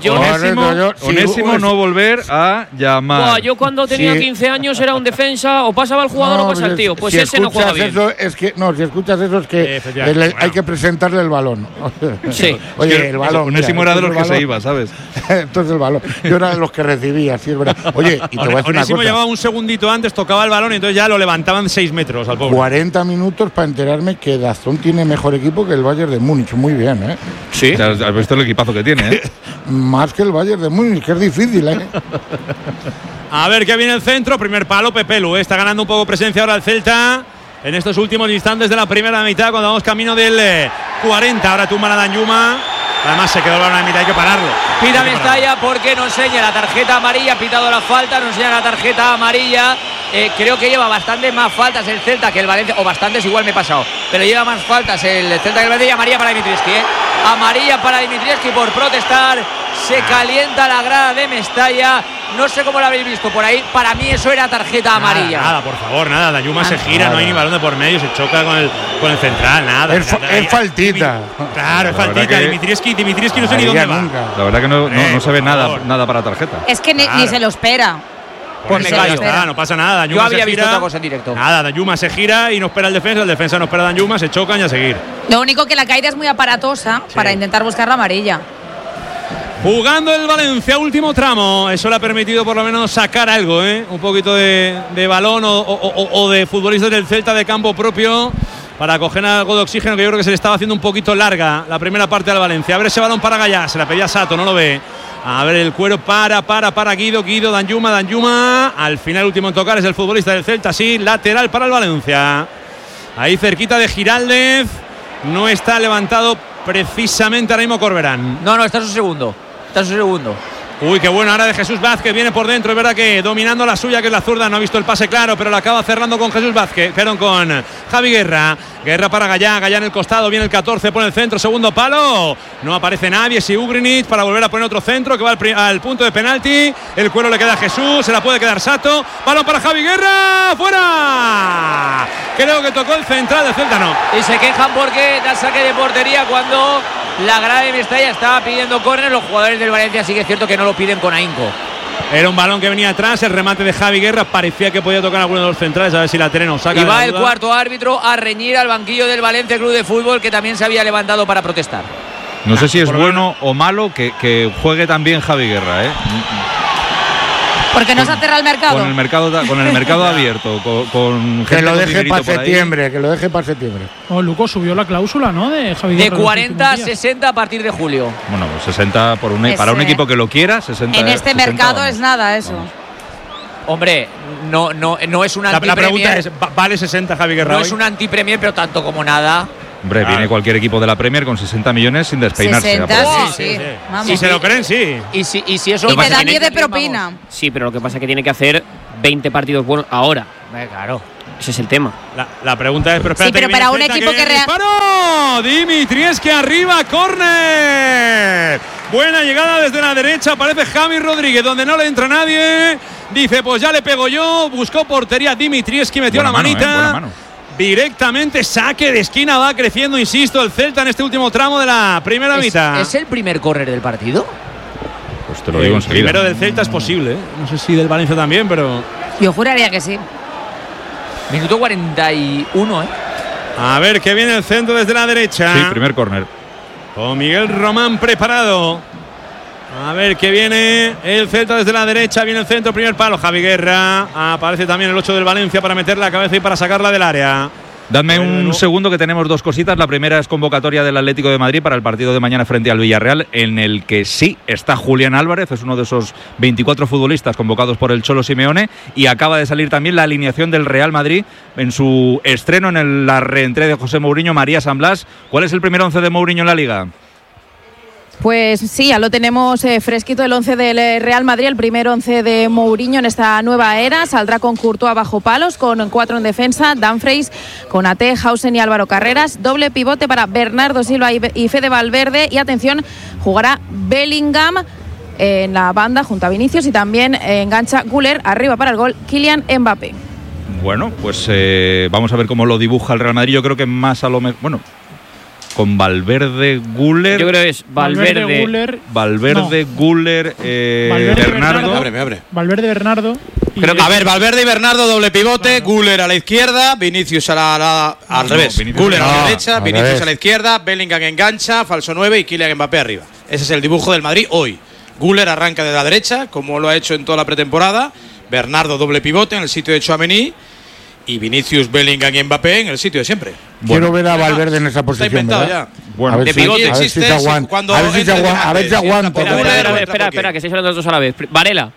Onésimo no volver a llamar.
Yo cuando tenía 15 años era un defensa, o pasaba el jugador o pasa el tío. Pues ese no juega bien.
Si escuchas eso es que hay que presentarle el balón.
Sí.
Oye, el balón.
Onésimo era de los que se iba, ¿sabes?
Entonces el balón. Yo era de los que recibía, sí es verdad. Oye, y te voy a decir una cosa.
Onésimo llevaba un segundito antes, tocaba el balón y entonces ya lo levantaban 6 metros al pobre.
40 minutos para enterarme que Dazón tiene mejor equipo que el Bayern de Múnich. Muy bien,
Sí. Has visto el equipazo que tiene,
Más que el Bayern de Múnich, que es difícil,
A ver qué viene el centro. Primer palo, Pepelu. Está ganando un poco presencia ahora el Celta en estos últimos instantes de la primera mitad, cuando vamos camino del 40. Ahora tumba a Danjuma. Además se quedó el balón a la mitad, hay que pararlo.
Pita Mestalla porque no enseña la tarjeta amarilla, ha pitado la falta, no enseña la tarjeta amarilla. Creo que lleva bastantes más faltas el Celta que el Valencia, o bastantes, igual me he pasado, pero lleva más faltas el Celta que el Valencia. Y amarilla para Dimitrievski, amarilla para Dimitrievski por protestar. Se calienta la grada de Mestalla. No sé cómo lo habéis visto por ahí. Para mí eso era tarjeta amarilla.
Nada, por favor, nada. Danjuma se gira, no hay ni balón de por medio, se choca con el central, nada.
Es faltita.
Claro, es faltita. Dimitrievski no sé ni dónde va.
La verdad que no se ve nada para tarjeta.
Es que ni se lo espera.
Pues me callo, no pasa nada.
Yo había visto otra cosa en directo.
Nada, Danjuma se gira y no espera el defensa no espera a Danjuma, se chocan y a seguir.
Lo único que la caída es muy aparatosa para intentar buscar la amarilla.
Jugando el Valencia, último tramo. Eso le ha permitido por lo menos sacar algo, un poquito de balón o de futbolistas del Celta de campo propio para coger algo de oxígeno, que yo creo que se le estaba haciendo un poquito larga la primera parte del Valencia. A ver ese balón para Gallá, se la pedía Sato, no lo ve. A ver el cuero para Guido, Danjuma. Al final último en tocar es el futbolista del Celta, sí, lateral para el Valencia. Ahí cerquita de Giraldez. No está levantado precisamente ahora mismo Corberán.
No, está su segundo.
Uy, qué bueno ahora de Jesús Vázquez, viene por dentro, es verdad que dominando la suya, que es la zurda, no ha visto el pase claro, pero la acaba cerrando con Jesús Vázquez, con Javi Guerra para Gallá en el costado, viene el 14, pone el centro, segundo palo, no aparece nadie, si Ugrinic para volver a poner otro centro, que va al punto de penalti, el cuero le queda a Jesús, se la puede quedar Sato, balón para Javi Guerra, fuera, creo que tocó el central de Celta, no.
Y se quejan porque da saque de portería cuando la grada de Mestalla estaba pidiendo córner. Los jugadores del Valencia sí que es cierto que no lo piden con ahínco.
Era un balón que venía atrás, el remate de Javi Guerra parecía que podía tocar a alguno de los centrales, a ver si la Tereno saca.
Y va el cuarto árbitro a reñir al banquillo del Valencia Club de Fútbol, que también se había levantado para protestar.
No sé si es bueno o malo que juegue también Javi Guerra,
Porque no se aterra el mercado.
Con el mercado abierto, con
que lo deje para septiembre,
Luco subió la cláusula, ¿no? De Javi
Guerra. De 40 a 60 a partir de julio.
Bueno, pues 60 para un equipo que lo quiera, 60.
En este 60, mercado vamos. Es nada eso. Vamos.
Hombre, no es un antipremier.
La pregunta es, ¿vale 60 Javi Guerra?
No hoy? Es un antipremier, pero tanto como nada.
Hombre, viene cualquier equipo de la Premier con 60 millones sin despeinarse.
60, sí. Vamos.
Si se lo creen, sí.
Y si eso
y te dan 10 de propina.
Sí, pero lo que pasa es que tiene que hacer 20 partidos buenos ahora.
Claro.
Ese es el tema.
La pregunta es, pero espérate,
sí, pero para un equipo que
¡disparo! Dimitrievski arriba, córner. Buena llegada desde la derecha, aparece Javi Rodríguez, donde no le entra nadie. Dice, pues ya le pego yo. Buscó portería Dimitrievski, metió
buena
la manita.
Buena mano.
Directamente saque de esquina, va creciendo, insisto, el Celta en este último tramo de la primera mitad.
¿Es el primer córner del partido?
Pues te lo digo enseguida.
El primero del Celta es posible, ¿eh? No sé si del Valencia también, pero…
Yo juraría que sí.
Minuto 41, ¿eh?
A ver, que viene el centro desde la derecha.
Sí, primer córner.
Con Miguel Román preparado. A ver, que viene el Celta desde la derecha. Viene el centro, primer palo, Javi Guerra. Aparece también el 8 del Valencia para meter la cabeza y para sacarla del área.
Dadme un segundo, que tenemos dos cositas. La primera es convocatoria del Atlético de Madrid para el partido de mañana frente al Villarreal, en el que sí está Julián Álvarez, es uno de esos 24 futbolistas convocados por el Cholo Simeone, y acaba de salir también la alineación del Real Madrid en su estreno en la reentré de José Mourinho, María San Blas. ¿Cuál es el primer 11 de Mourinho en la Liga?
Pues sí, ya lo tenemos fresquito, el 11 del Real Madrid, el primer 11 de Mourinho en esta nueva era. Saldrá con Courtois bajo palos, con 4 en defensa, Dumfries, Konaté, Hausen y Álvaro Carreras. Doble pivote para Bernardo Silva y Fede Valverde. Y atención, jugará Bellingham en la banda junto a Vinicius, y también engancha Güler, arriba para el gol Kylian Mbappé.
Bueno, pues vamos a ver cómo lo dibuja el Real Madrid. Yo creo que más a lo mejor… Bueno, con Valverde, Güler…
Yo creo que es Valverde,
Güler…
Valverde,
no.
Güler, Bernardo…
Ábreme. Valverde, Bernardo…
A ver, Valverde y Bernardo, doble pivote, claro. Güler a la izquierda, Vinicius al revés. Güler a la derecha, Vinicius a la izquierda, Bellingham engancha, falso 9 y Kylian Mbappé arriba. Ese es el dibujo del Madrid hoy. Güler arranca de la derecha, como lo ha hecho en toda la pretemporada. Bernardo doble pivote en el sitio de Tchouaméni. Y Vinicius, Bellingham y Mbappé en el sitio de siempre.
Quiero ver a Valverde en esa posición.
Está inventado ya.
Bueno,
a ver si se aguanta. A ver si aguanta.
Espera, que estáis hablando todos a la vez. Varela.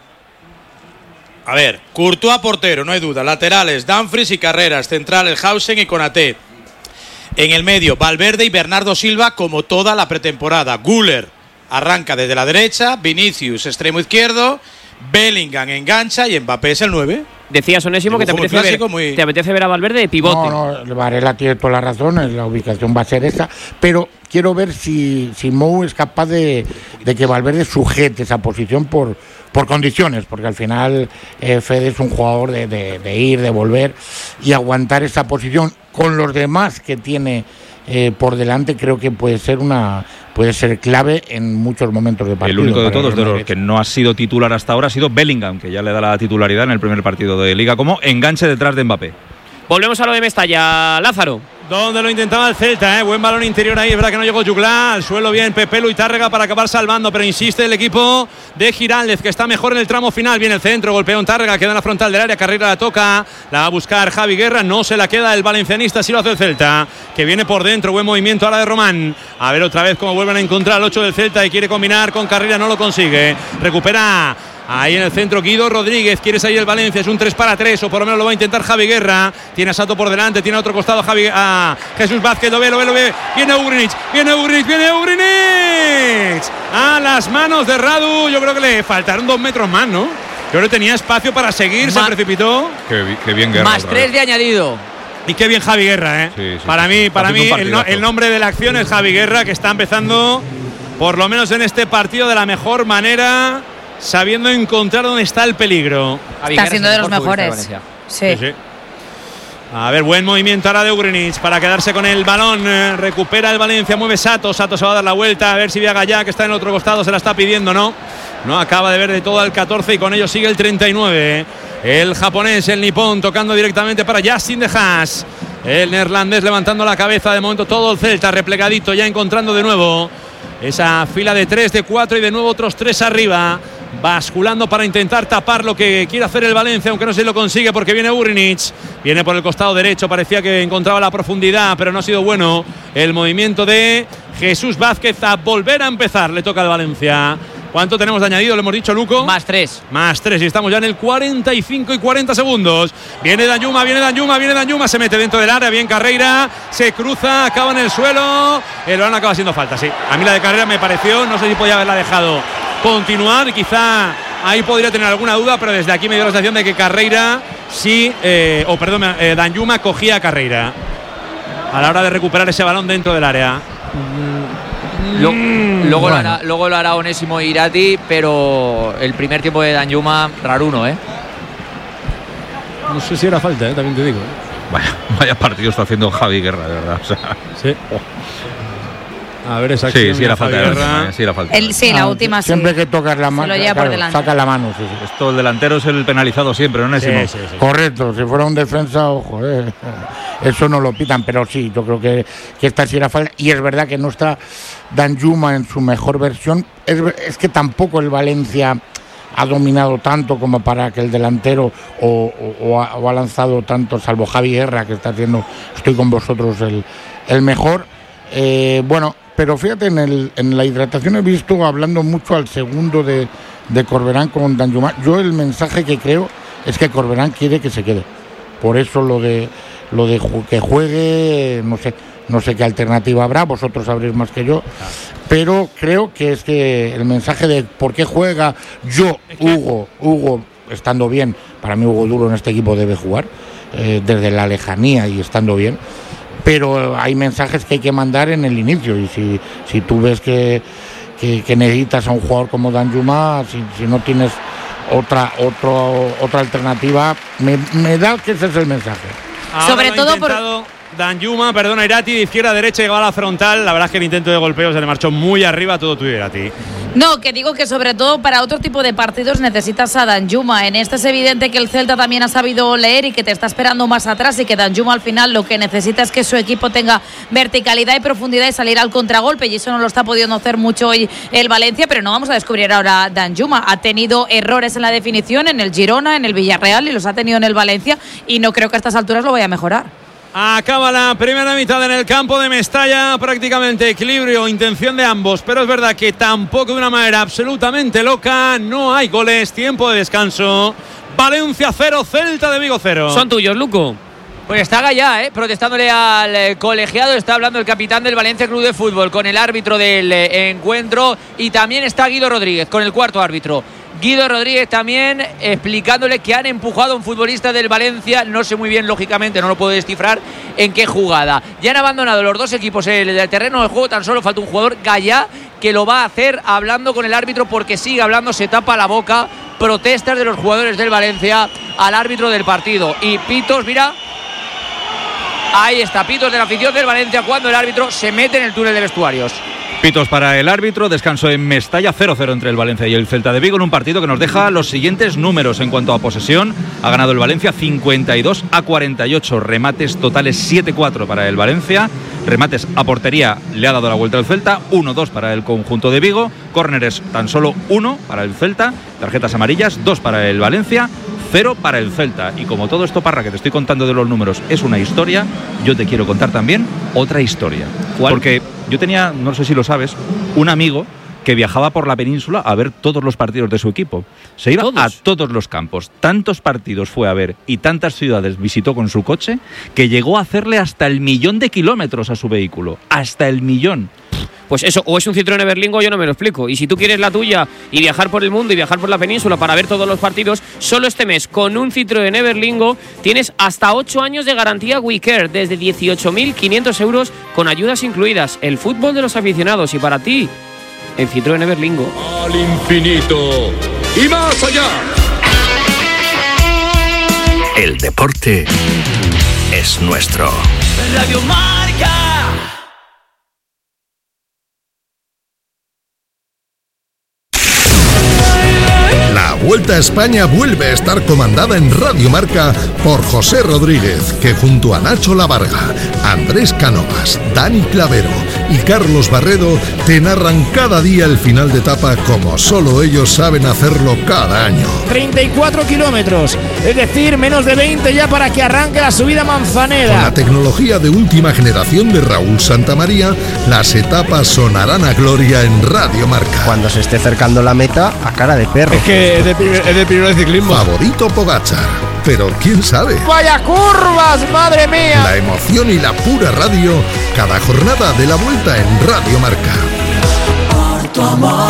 A ver, Courtois portero, no hay duda. Laterales, Dumfries y Carreras. Centrales, Hausen y Konaté. En el medio, Valverde y Bernardo Silva, como toda la pretemporada. Güler arranca desde la derecha, Vinicius extremo izquierdo, Bellingham engancha y Mbappé es el 9.
Decías, Onésimo, que te apetece ver a Valverde de pivote.
No, Varela tiene toda la razón, la ubicación va a ser esa, pero quiero ver si Mou es capaz de que Valverde sujete esa posición por condiciones, porque al final Fede es un jugador de ir, de volver y aguantar esa posición con los demás que tiene por delante. Creo que puede ser clave en muchos momentos de partido.
El único de todos de los que no ha sido titular hasta ahora ha sido Bellingham, que ya le da la titularidad en el primer partido de Liga como enganche detrás de Mbappé.
Volvemos a lo de Mestalla, Lázaro.
Donde lo intentaba el Celta, buen balón interior ahí, es verdad que no llegó Jugla, al suelo bien Pepe Luitárrega para acabar salvando, pero insiste el equipo de Giraldez, que está mejor en el tramo final. Viene el centro, golpea un Tárrega, queda en la frontal del área, Carrera la toca, la va a buscar Javi Guerra, no se la queda el valencianista, sí lo hace el Celta, que viene por dentro, buen movimiento ahora de Román. A ver otra vez cómo vuelven a encontrar al 8 del Celta y quiere combinar con Carrera, no lo consigue, recupera ahí en el centro Guido Rodríguez, quiere salir el Valencia, es un 3-3, o por lo menos lo va a intentar Javi Guerra. Tiene a Sato por delante, tiene a otro costado a Jesús Vázquez, lo ve. Viene Ugrinic. A las manos de Radu, yo creo que le faltaron 2 metros más, ¿no? Yo creo que tenía espacio para seguir, se precipitó.
Qué bien Guerra.
Más 3 de añadido.
Y qué bien Javi Guerra,
Sí,
para mí el nombre de la acción es Javi Guerra, que está empezando, por lo menos en este partido, de la mejor manera, sabiendo encontrar dónde está el peligro.
Está siendo de los mejores. Sí.
A ver, buen movimiento ahora de Ugrinic para quedarse con el balón. Recupera el Valencia, mueve Sato se va a dar la vuelta, a ver si Viaga ya, que está en el otro costado, se la está pidiendo, ¿no? No acaba de ver de todo al 14 y con ello sigue el 39. El japonés, el nipón, tocando directamente para Justin de Haas. El neerlandés levantando la cabeza, de momento todo el Celta replegadito, ya encontrando de nuevo esa fila de 3, de 4 y de nuevo otros 3 arriba. Basculando para intentar tapar lo que quiere hacer el Valencia, aunque no se lo consigue porque viene Ugrinic, viene por el costado derecho, parecía que encontraba la profundidad, pero no ha sido bueno el movimiento de Jesús Vázquez. A volver a empezar, le toca al Valencia ¿Cuánto tenemos de añadido? Le hemos dicho, Luco.
Más 3.
Más 3 y estamos ya en el 45 y 40 segundos. Viene Danjuma, se mete dentro del área, bien Carreira, se cruza, acaba en el suelo. El balón acaba siendo falta, sí. A mí la de Carreira me pareció, no sé si podía haberla dejado continuar, quizá ahí podría tener alguna duda, pero desde aquí me dio la sensación de que Carreira Danjuma cogía a Carreira a la hora de recuperar ese balón dentro del área.
Luego lo hará Onésimo Irati, pero el primer tiempo de Danjuma, raruno, ¿eh?
No sé si era falta, también te digo.
Vaya partido está haciendo Javi Guerra, de verdad. O sea.
Sí. A ver esa acción.
Sí, era falta.
La última sí.
Siempre que tocas la mano, saca la mano. Sí.
Esto, el delantero es el penalizado siempre, ¿no?
Sí. Correcto, si fuera un defensa, ojo, eso no lo pitan, pero sí, yo creo que esta sí era falta. Y es verdad que no está Danjuma en su mejor versión. Es que tampoco el Valencia ha dominado tanto como para que el delantero o ha lanzado tanto, salvo Javi Guerra, que está haciendo, estoy con vosotros, el mejor. Pero fíjate, en la hidratación he visto hablando mucho al segundo de Corberán con Danjuma. Yo el mensaje que creo es que Corberán quiere que se quede. Por eso lo de que juegue, no sé qué alternativa habrá, vosotros sabréis más que yo. Pero creo que es que el mensaje de por qué juega Hugo, estando bien, para mí Hugo Duro en este equipo debe jugar, desde la lejanía y estando bien. Pero hay mensajes que hay que mandar en el inicio y si tú ves que necesitas a un jugador como Danjuma, si no tienes otra alternativa, me da que ese es el mensaje.
Sobre todo por
Danjuma, Irati, de izquierda a derecha, llegaba a la frontal. La verdad es que el intento de golpeo se le marchó muy arriba, todo tuyo, Irati.
No, que digo que sobre todo para otro tipo de partidos necesitas a Danjuma. En este es evidente que el Celta también ha sabido leer y que te está esperando más atrás y que Danjuma al final lo que necesita es que su equipo tenga verticalidad y profundidad y salir al contragolpe, y eso no lo está pudiendo hacer mucho hoy el Valencia, pero no vamos a descubrir ahora Danjuma. Ha tenido errores en la definición en el Girona, en el Villarreal, y los ha tenido en el Valencia, y no creo que a estas alturas lo vaya a mejorar.
Acaba la primera mitad en el campo de Mestalla, prácticamente equilibrio, intención de ambos, pero es verdad que tampoco de una manera absolutamente loca. No hay goles, tiempo de descanso. Valencia 0, Celta de Vigo 0.
Son tuyos, Luco.
Pues está Gallá, protestándole al colegiado. Está hablando el capitán del Valencia Club de Fútbol con el árbitro del encuentro, y también está Guido Rodríguez con el cuarto árbitro. Guido Rodríguez también explicándole que han empujado a un futbolista del Valencia. No sé muy bien, lógicamente, no lo puedo descifrar en qué jugada. Ya han abandonado los dos equipos el terreno de juego. Tan solo falta un jugador, Gallá, que lo va a hacer hablando con el árbitro, porque sigue hablando, se tapa la boca. Protestas de los jugadores del Valencia al árbitro del partido. Y pitos, mira, ahí está, pitos de la afición del Valencia cuando el árbitro se mete en el túnel de vestuarios.
Pitos para el árbitro, descanso en Mestalla, 0-0 entre el Valencia y el Celta de Vigo, en un partido que nos deja los siguientes números en cuanto a posesión. Ha ganado el Valencia 52-48, remates totales 7-4 para el Valencia, remates a portería le ha dado la vuelta al Celta, 1-2 para el conjunto de Vigo, córneres tan solo 1 para el Celta, tarjetas amarillas 2 para el Valencia, 0 para el Celta. Y como todo esto, Parra, que te estoy contando de los números, es una historia, yo te quiero contar también otra historia. ¿Cuál? Porque yo tenía, no sé si lo sabes, un amigo que viajaba por la península a ver todos los partidos de su equipo. Se iba a todos los campos. Tantos partidos fue a ver y tantas ciudades visitó con su coche que llegó a hacerle hasta 1.000.000 de kilómetros a su vehículo. Hasta 1.000.000.
Pues eso, o es un Citroën Everlingo, yo no me lo explico. Y si tú quieres la tuya y viajar por el mundo y viajar por la península para ver todos los partidos, solo este mes con un Citroën Everlingo tienes hasta 8 años de garantía WeCare, desde 18.500 euros con ayudas incluidas. El fútbol de los aficionados, y para ti, el Citroën Everlingo.
Al infinito y más allá. El deporte es nuestro.
Radio Marca.
La Vuelta a España vuelve a estar comandada en Radio Marca por José Rodríguez, que junto a Nacho Lavarga, Andrés Cánovas, Dani Clavero y Carlos Barredo te narran cada día el final de etapa como solo ellos saben hacerlo cada año.
34 kilómetros, es decir, menos de 20 ya para que arranque la subida Manzaneda.
Con la tecnología de última generación de Raúl Santamaría, las etapas sonarán a gloria en Radio Marca.
Cuando se esté acercando la meta, a cara de perro.
Es que es de primero de ciclismo.
Favorito Pogačar, pero quién sabe.
¡Vaya curvas, madre mía!
La emoción y la pura radio, cada jornada de la Vuelta en Radio Marca.
Por tu amor.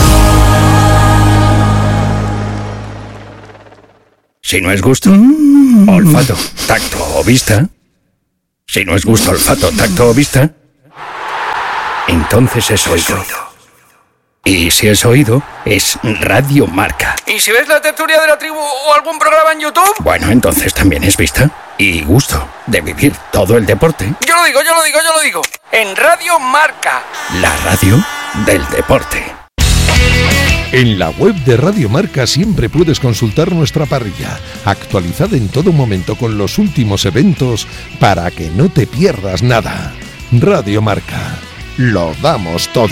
Si no es gusto, olfato, tacto o vista. Si no es gusto, olfato, tacto o vista, entonces es oído. Y si es oído, es Radio Marca.
¿Y si ves la tertulia de la tribu o algún programa en YouTube?
Bueno, entonces también es vista y gusto de vivir todo el deporte.
Yo lo digo. En Radio Marca.
La radio del deporte.
En la web de Radio Marca siempre puedes consultar nuestra parrilla, actualizada en todo momento con los últimos eventos para que no te pierdas nada. Radio Marca. Lo damos todo.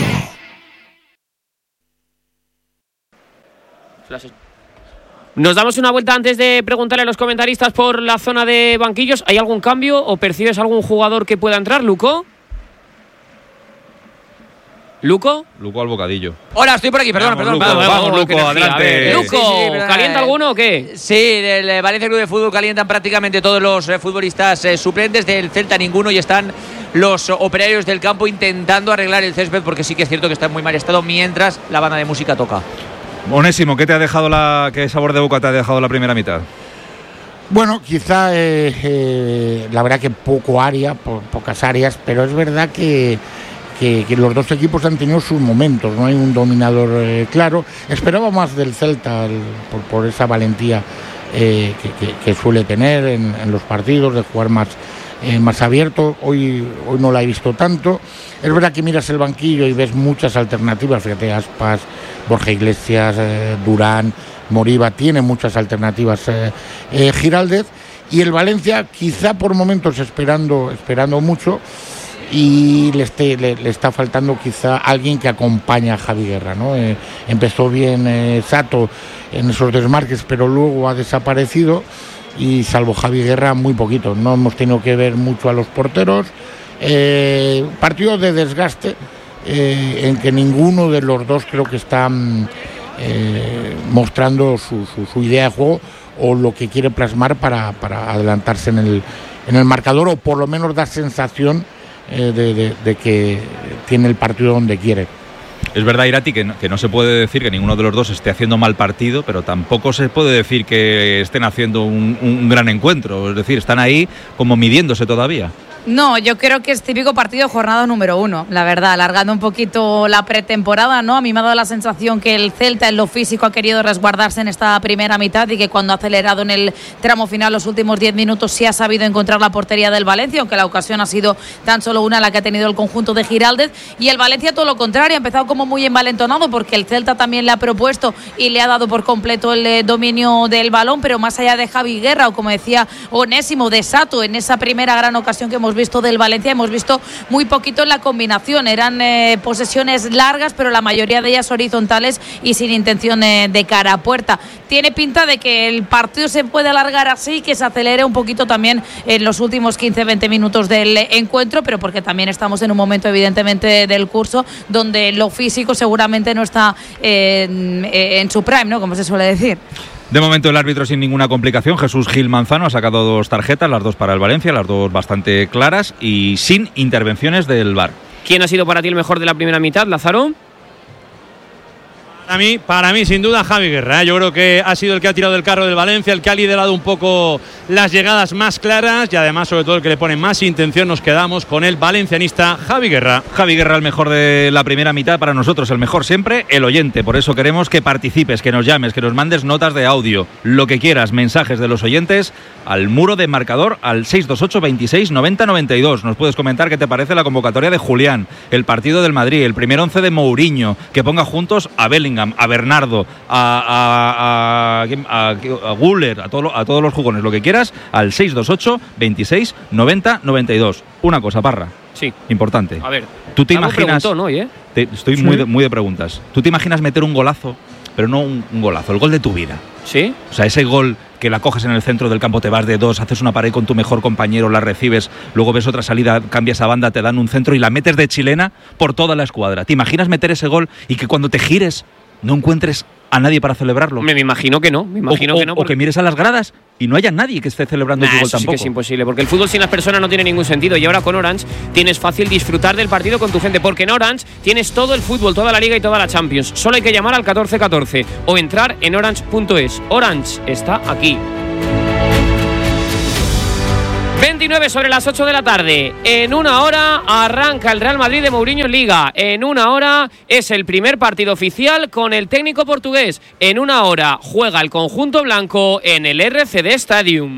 Nos damos una vuelta antes de preguntarle a los comentaristas por la zona de banquillos. ¿Hay algún cambio o percibes algún jugador que pueda entrar, Luco? ¿Luco?
Luco al bocadillo.
Hola, estoy por aquí, perdón.
Vamos, Luco, adelante.
Luco, sí, ¿calienta alguno o qué?
Sí, del Valencia Club de Fútbol calientan prácticamente todos los futbolistas suplentes. Del Celta ninguno, y están los operarios del campo intentando arreglar el césped, porque sí que es cierto que está en muy mal estado mientras la banda de música toca.
Onésimo, ¿qué qué sabor de boca te ha dejado la primera mitad?
Bueno, quizá la verdad que pocas áreas, pero es verdad que los dos equipos han tenido sus momentos, no hay un dominador claro. Esperaba más del Celta por esa valentía que suele tener en los partidos, de jugar más abierto. Hoy no la he visto tanto. Es verdad que miras el banquillo y ves muchas alternativas, fíjate, Aspas, Borja Iglesias, Durán, Moriba, tiene muchas alternativas Giraldez, y el Valencia quizá por momentos esperando mucho, y le está faltando quizá alguien que acompañe a Javi Guerra, ¿no? Empezó bien Sato en esos desmarques, pero luego ha desaparecido, y salvo Javi Guerra muy poquito. No hemos tenido que ver mucho a los porteros. Partido de desgaste en que ninguno de los dos creo que está mostrando su idea de juego o lo que quiere plasmar para adelantarse en el marcador, o por lo menos dar sensación de que tiene el partido donde quiere.
Es verdad, Irati, que no se puede decir que ninguno de los dos esté haciendo mal partido, pero tampoco se puede decir que estén haciendo un gran encuentro. Es decir, están ahí como midiéndose todavía.
No, yo creo que es típico partido jornada número 1, la verdad, alargando un poquito la pretemporada, ¿no? A mí me ha dado la sensación que el Celta en lo físico ha querido resguardarse en esta primera mitad, y que cuando ha acelerado en el tramo final los últimos 10 minutos sí ha sabido encontrar la portería del Valencia, aunque la ocasión ha sido tan solo una la que ha tenido el conjunto de Giraldez, y el Valencia todo lo contrario, ha empezado como muy envalentonado, porque el Celta también le ha propuesto y le ha dado por completo el dominio del balón, pero más allá de Javi Guerra, o como decía Onésimo, de Sato, en esa primera gran ocasión que hemos visto del Valencia, hemos visto muy poquito en la combinación. Eran posesiones largas, pero la mayoría de ellas horizontales y sin intención de cara a puerta. Tiene pinta de que el partido se puede alargar así, que se acelere un poquito también en los últimos 15-20 minutos del encuentro, pero porque también estamos en un momento evidentemente del curso donde lo físico seguramente no está en su prime, ¿no? Como se suele decir.
De momento el árbitro sin ninguna complicación, Jesús Gil Manzano, ha sacado 2 tarjetas, las 2 para el Valencia, las 2 bastante claras y sin intervenciones del VAR.
¿Quién ha sido para ti el mejor de la primera mitad, Lázaro?
Para mí, sin duda, Javi Guerra. Yo creo que ha sido el que ha tirado el carro del Valencia, el que ha liderado un poco las llegadas más claras, y además, sobre todo, el que le pone más intención. Nos quedamos con el valencianista Javi Guerra.
Javi Guerra, el mejor de la primera mitad, para nosotros el mejor siempre, el oyente. Por eso queremos que participes, que nos llames, que nos mandes notas de audio, lo que quieras, mensajes de los oyentes al muro de marcador, al 628 26 90 92. Nos puedes comentar qué te parece la convocatoria de Julián, el partido del Madrid, el primer 11 de Mourinho, que ponga juntos a Bellingham, a Bernardo, a Güler, a todos los jugones, lo que quieras, al 628 26 90 92. Una cosa, Parra,
Sí.
Importante.
A ver.
¿Tú te imaginas?
Preguntón hoy,
Estoy muy de preguntas. ¿Tú te imaginas meter un golazo, pero no un golazo, el gol de tu vida?
Sí.
O sea, ese gol que la coges en el centro del campo, te vas de 2, haces una pared con tu mejor compañero, la recibes, luego ves otra salida, cambias a banda, te dan un centro y la metes de chilena por toda la escuadra. ¿Te imaginas meter ese gol y que cuando te gires no encuentres a nadie para celebrarlo?
Me imagino que no.
O que mires a las gradas y no haya nadie que esté celebrando tu gol
eso
tampoco.
Sí que es imposible, porque el fútbol sin las personas no tiene ningún sentido. Y ahora con Orange tienes fácil disfrutar del partido con tu gente, porque en Orange tienes todo el fútbol, toda la Liga y toda la Champions. Solo hay que llamar al 1414 o entrar en orange.es. Orange está aquí. 29 sobre las 8 de la tarde. En una hora arranca el Real Madrid de Mourinho en Liga. En una hora es el primer partido oficial con el técnico portugués. En una hora juega el conjunto blanco en el RCD Stadium.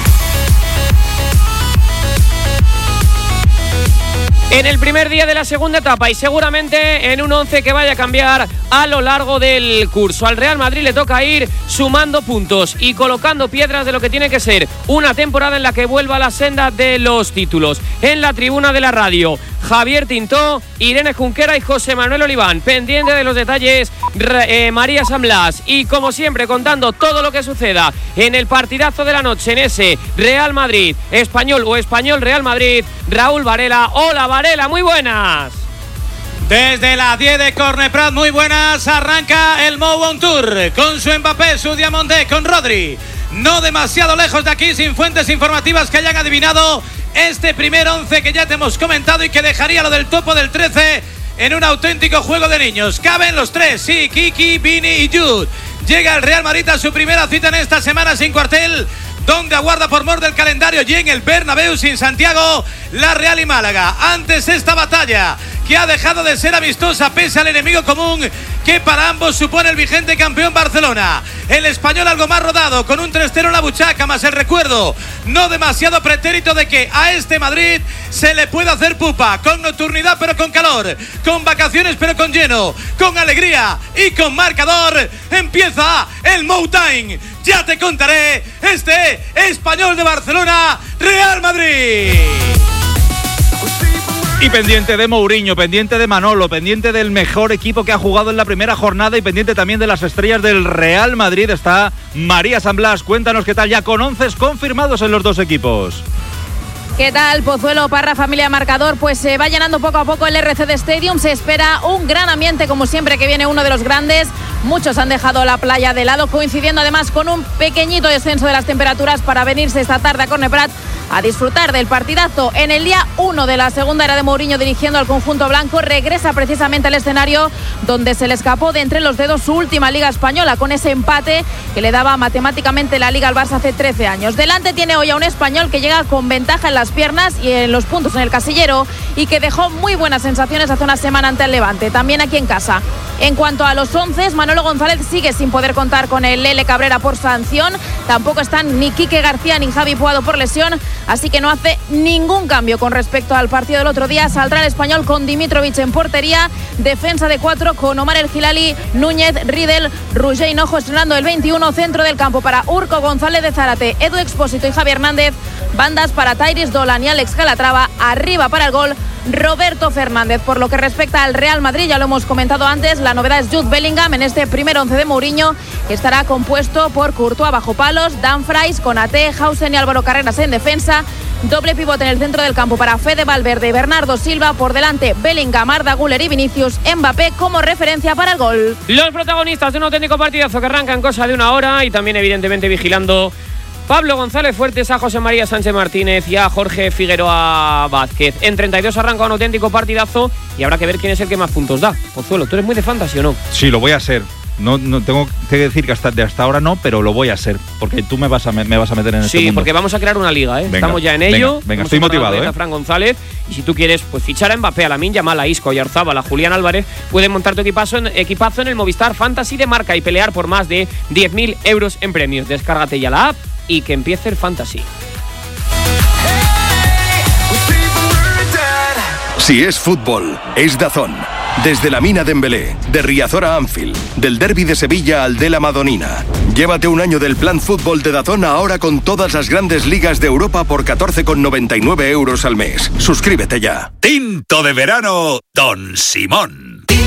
En el primer día de la segunda etapa y seguramente en un 11 que vaya a cambiar a lo largo del curso. Al Real Madrid le toca ir sumando puntos y colocando piedras de lo que tiene que ser una temporada en la que vuelva a la senda de los títulos. En la tribuna de la radio, Javier Tintó, Irene Junquera y José Manuel Oliván. Pendiente de los detalles, María San Blas. Y como siempre, contando todo lo que suceda en el partidazo de la noche, en ese Real Madrid Español o Español Real Madrid, Raúl Varela. Hola Varela, muy buenas.
Desde la 10 de Corneprat, muy buenas. Arranca el Mou On Tour con su Mbappé, su Diamante, con Rodri. No demasiado lejos de aquí, sin fuentes informativas que hayan adivinado este primer 11 que ya te hemos comentado y que dejaría lo del topo del 13 en un auténtico juego de niños. Caben los tres, sí, Kiki, Vini y Jude. Llega el Real Madrid a su primera cita en esta semana sin cuartel, donde aguarda por mor del calendario y en el Bernabéu sin Santiago, la Real y Málaga. Antes esta batalla que ha dejado de ser amistosa pese al enemigo común que para ambos supone el vigente campeón Barcelona. El español algo más rodado, con un 3-0 en la buchaca, más el recuerdo no demasiado pretérito de que a este Madrid se le puede hacer pupa, con nocturnidad pero con calor, con vacaciones pero con lleno, con alegría y con marcador. Empieza el Mou Time. Ya te contaré este Español de Barcelona, Real Madrid.
Y pendiente de Mourinho, pendiente de Manolo, pendiente del mejor equipo que ha jugado en la primera jornada y pendiente también de las estrellas del Real Madrid está María San Blas. Cuéntanos qué tal, ya con 11 confirmados en los dos equipos.
¿Qué tal, Pozuelo, Parra, familia marcador? Pues se va llenando poco a poco el RCD Stadium. Se espera un gran ambiente, como siempre que viene uno de los grandes. Muchos han dejado la playa de lado, coincidiendo además con un pequeñito descenso de las temperaturas para venirse esta tarde a Corneprat a disfrutar del partidazo. En el día 1 de la segunda era de Mourinho dirigiendo al conjunto blanco, regresa precisamente al escenario donde se le escapó de entre los dedos su última Liga Española, con ese empate que le daba matemáticamente la Liga al Barça hace 13 años. Delante tiene hoy a un español que llega con ventaja en las piernas y en los puntos en el casillero y que dejó muy buenas sensaciones hace una semana ante el Levante, también aquí en casa. En cuanto a los 11, Manolo González sigue sin poder contar con el Lele Cabrera por sanción, tampoco están ni Quique García ni Javi Puado por lesión, así que no hace ningún cambio con respecto al partido del otro día. Saldrá el español con Dimitrovic en portería, defensa de 4 con Omar El Hilali, Núñez, Riedel, Roger Hinojo estrenando el 21, centro del campo para Urco González de Zárate, Edu Expósito y Javi Hernández, bandas para Tairis Dolan y Alex Calatrava, arriba para el gol Roberto Fernández. Por lo que respecta al Real Madrid, ya lo hemos comentado antes, la novedad es Jude Bellingham en este primer 11 de Mourinho, que estará compuesto por Courtois bajo palos, Dumfries, Konaté, Hausen y Álvaro Carreras en defensa, doble pivote en el centro del campo para Fede Valverde y Bernardo Silva, por delante Bellingham, Arda Güler y Vinicius, Mbappé como referencia para el gol.
Los protagonistas de un auténtico partidazo que arranca en cosa de una hora y también evidentemente vigilando Pablo González Fuertes, a José María Sánchez Martínez y a Jorge Figueroa Vázquez. En 32 arranca un auténtico partidazo y habrá que ver quién es el que más puntos da. Pozuelo, ¿tú eres muy de fantasy o no?
Sí, lo voy a ser. No tengo que decir que hasta ahora no, pero lo voy a hacer, porque tú me vas a meter en este mundo.
Sí, porque vamos a crear una liga, ¿eh? Estamos ya en ello.
Venga, estoy motivado,
a Fran González, y si tú quieres pues fichar a Mbappé, a Lamine Yamal, a Isco, a Yarzábal, a Julián Álvarez, puedes montar tu equipazo en el Movistar Fantasy de marca y pelear por más de 10.000 euros en premios. Descárgate ya la app y que empiece el Fantasy.
Si es fútbol, es DAZN.
Desde la Mina Dembélé, de Riazor a Anfield, del Derbi de Sevilla al de la Madonina. Llévate un año del plan fútbol de DAZN ahora con todas las grandes ligas de Europa por 14,99 € al mes. Suscríbete ya.
Tinto de verano, Don Simón.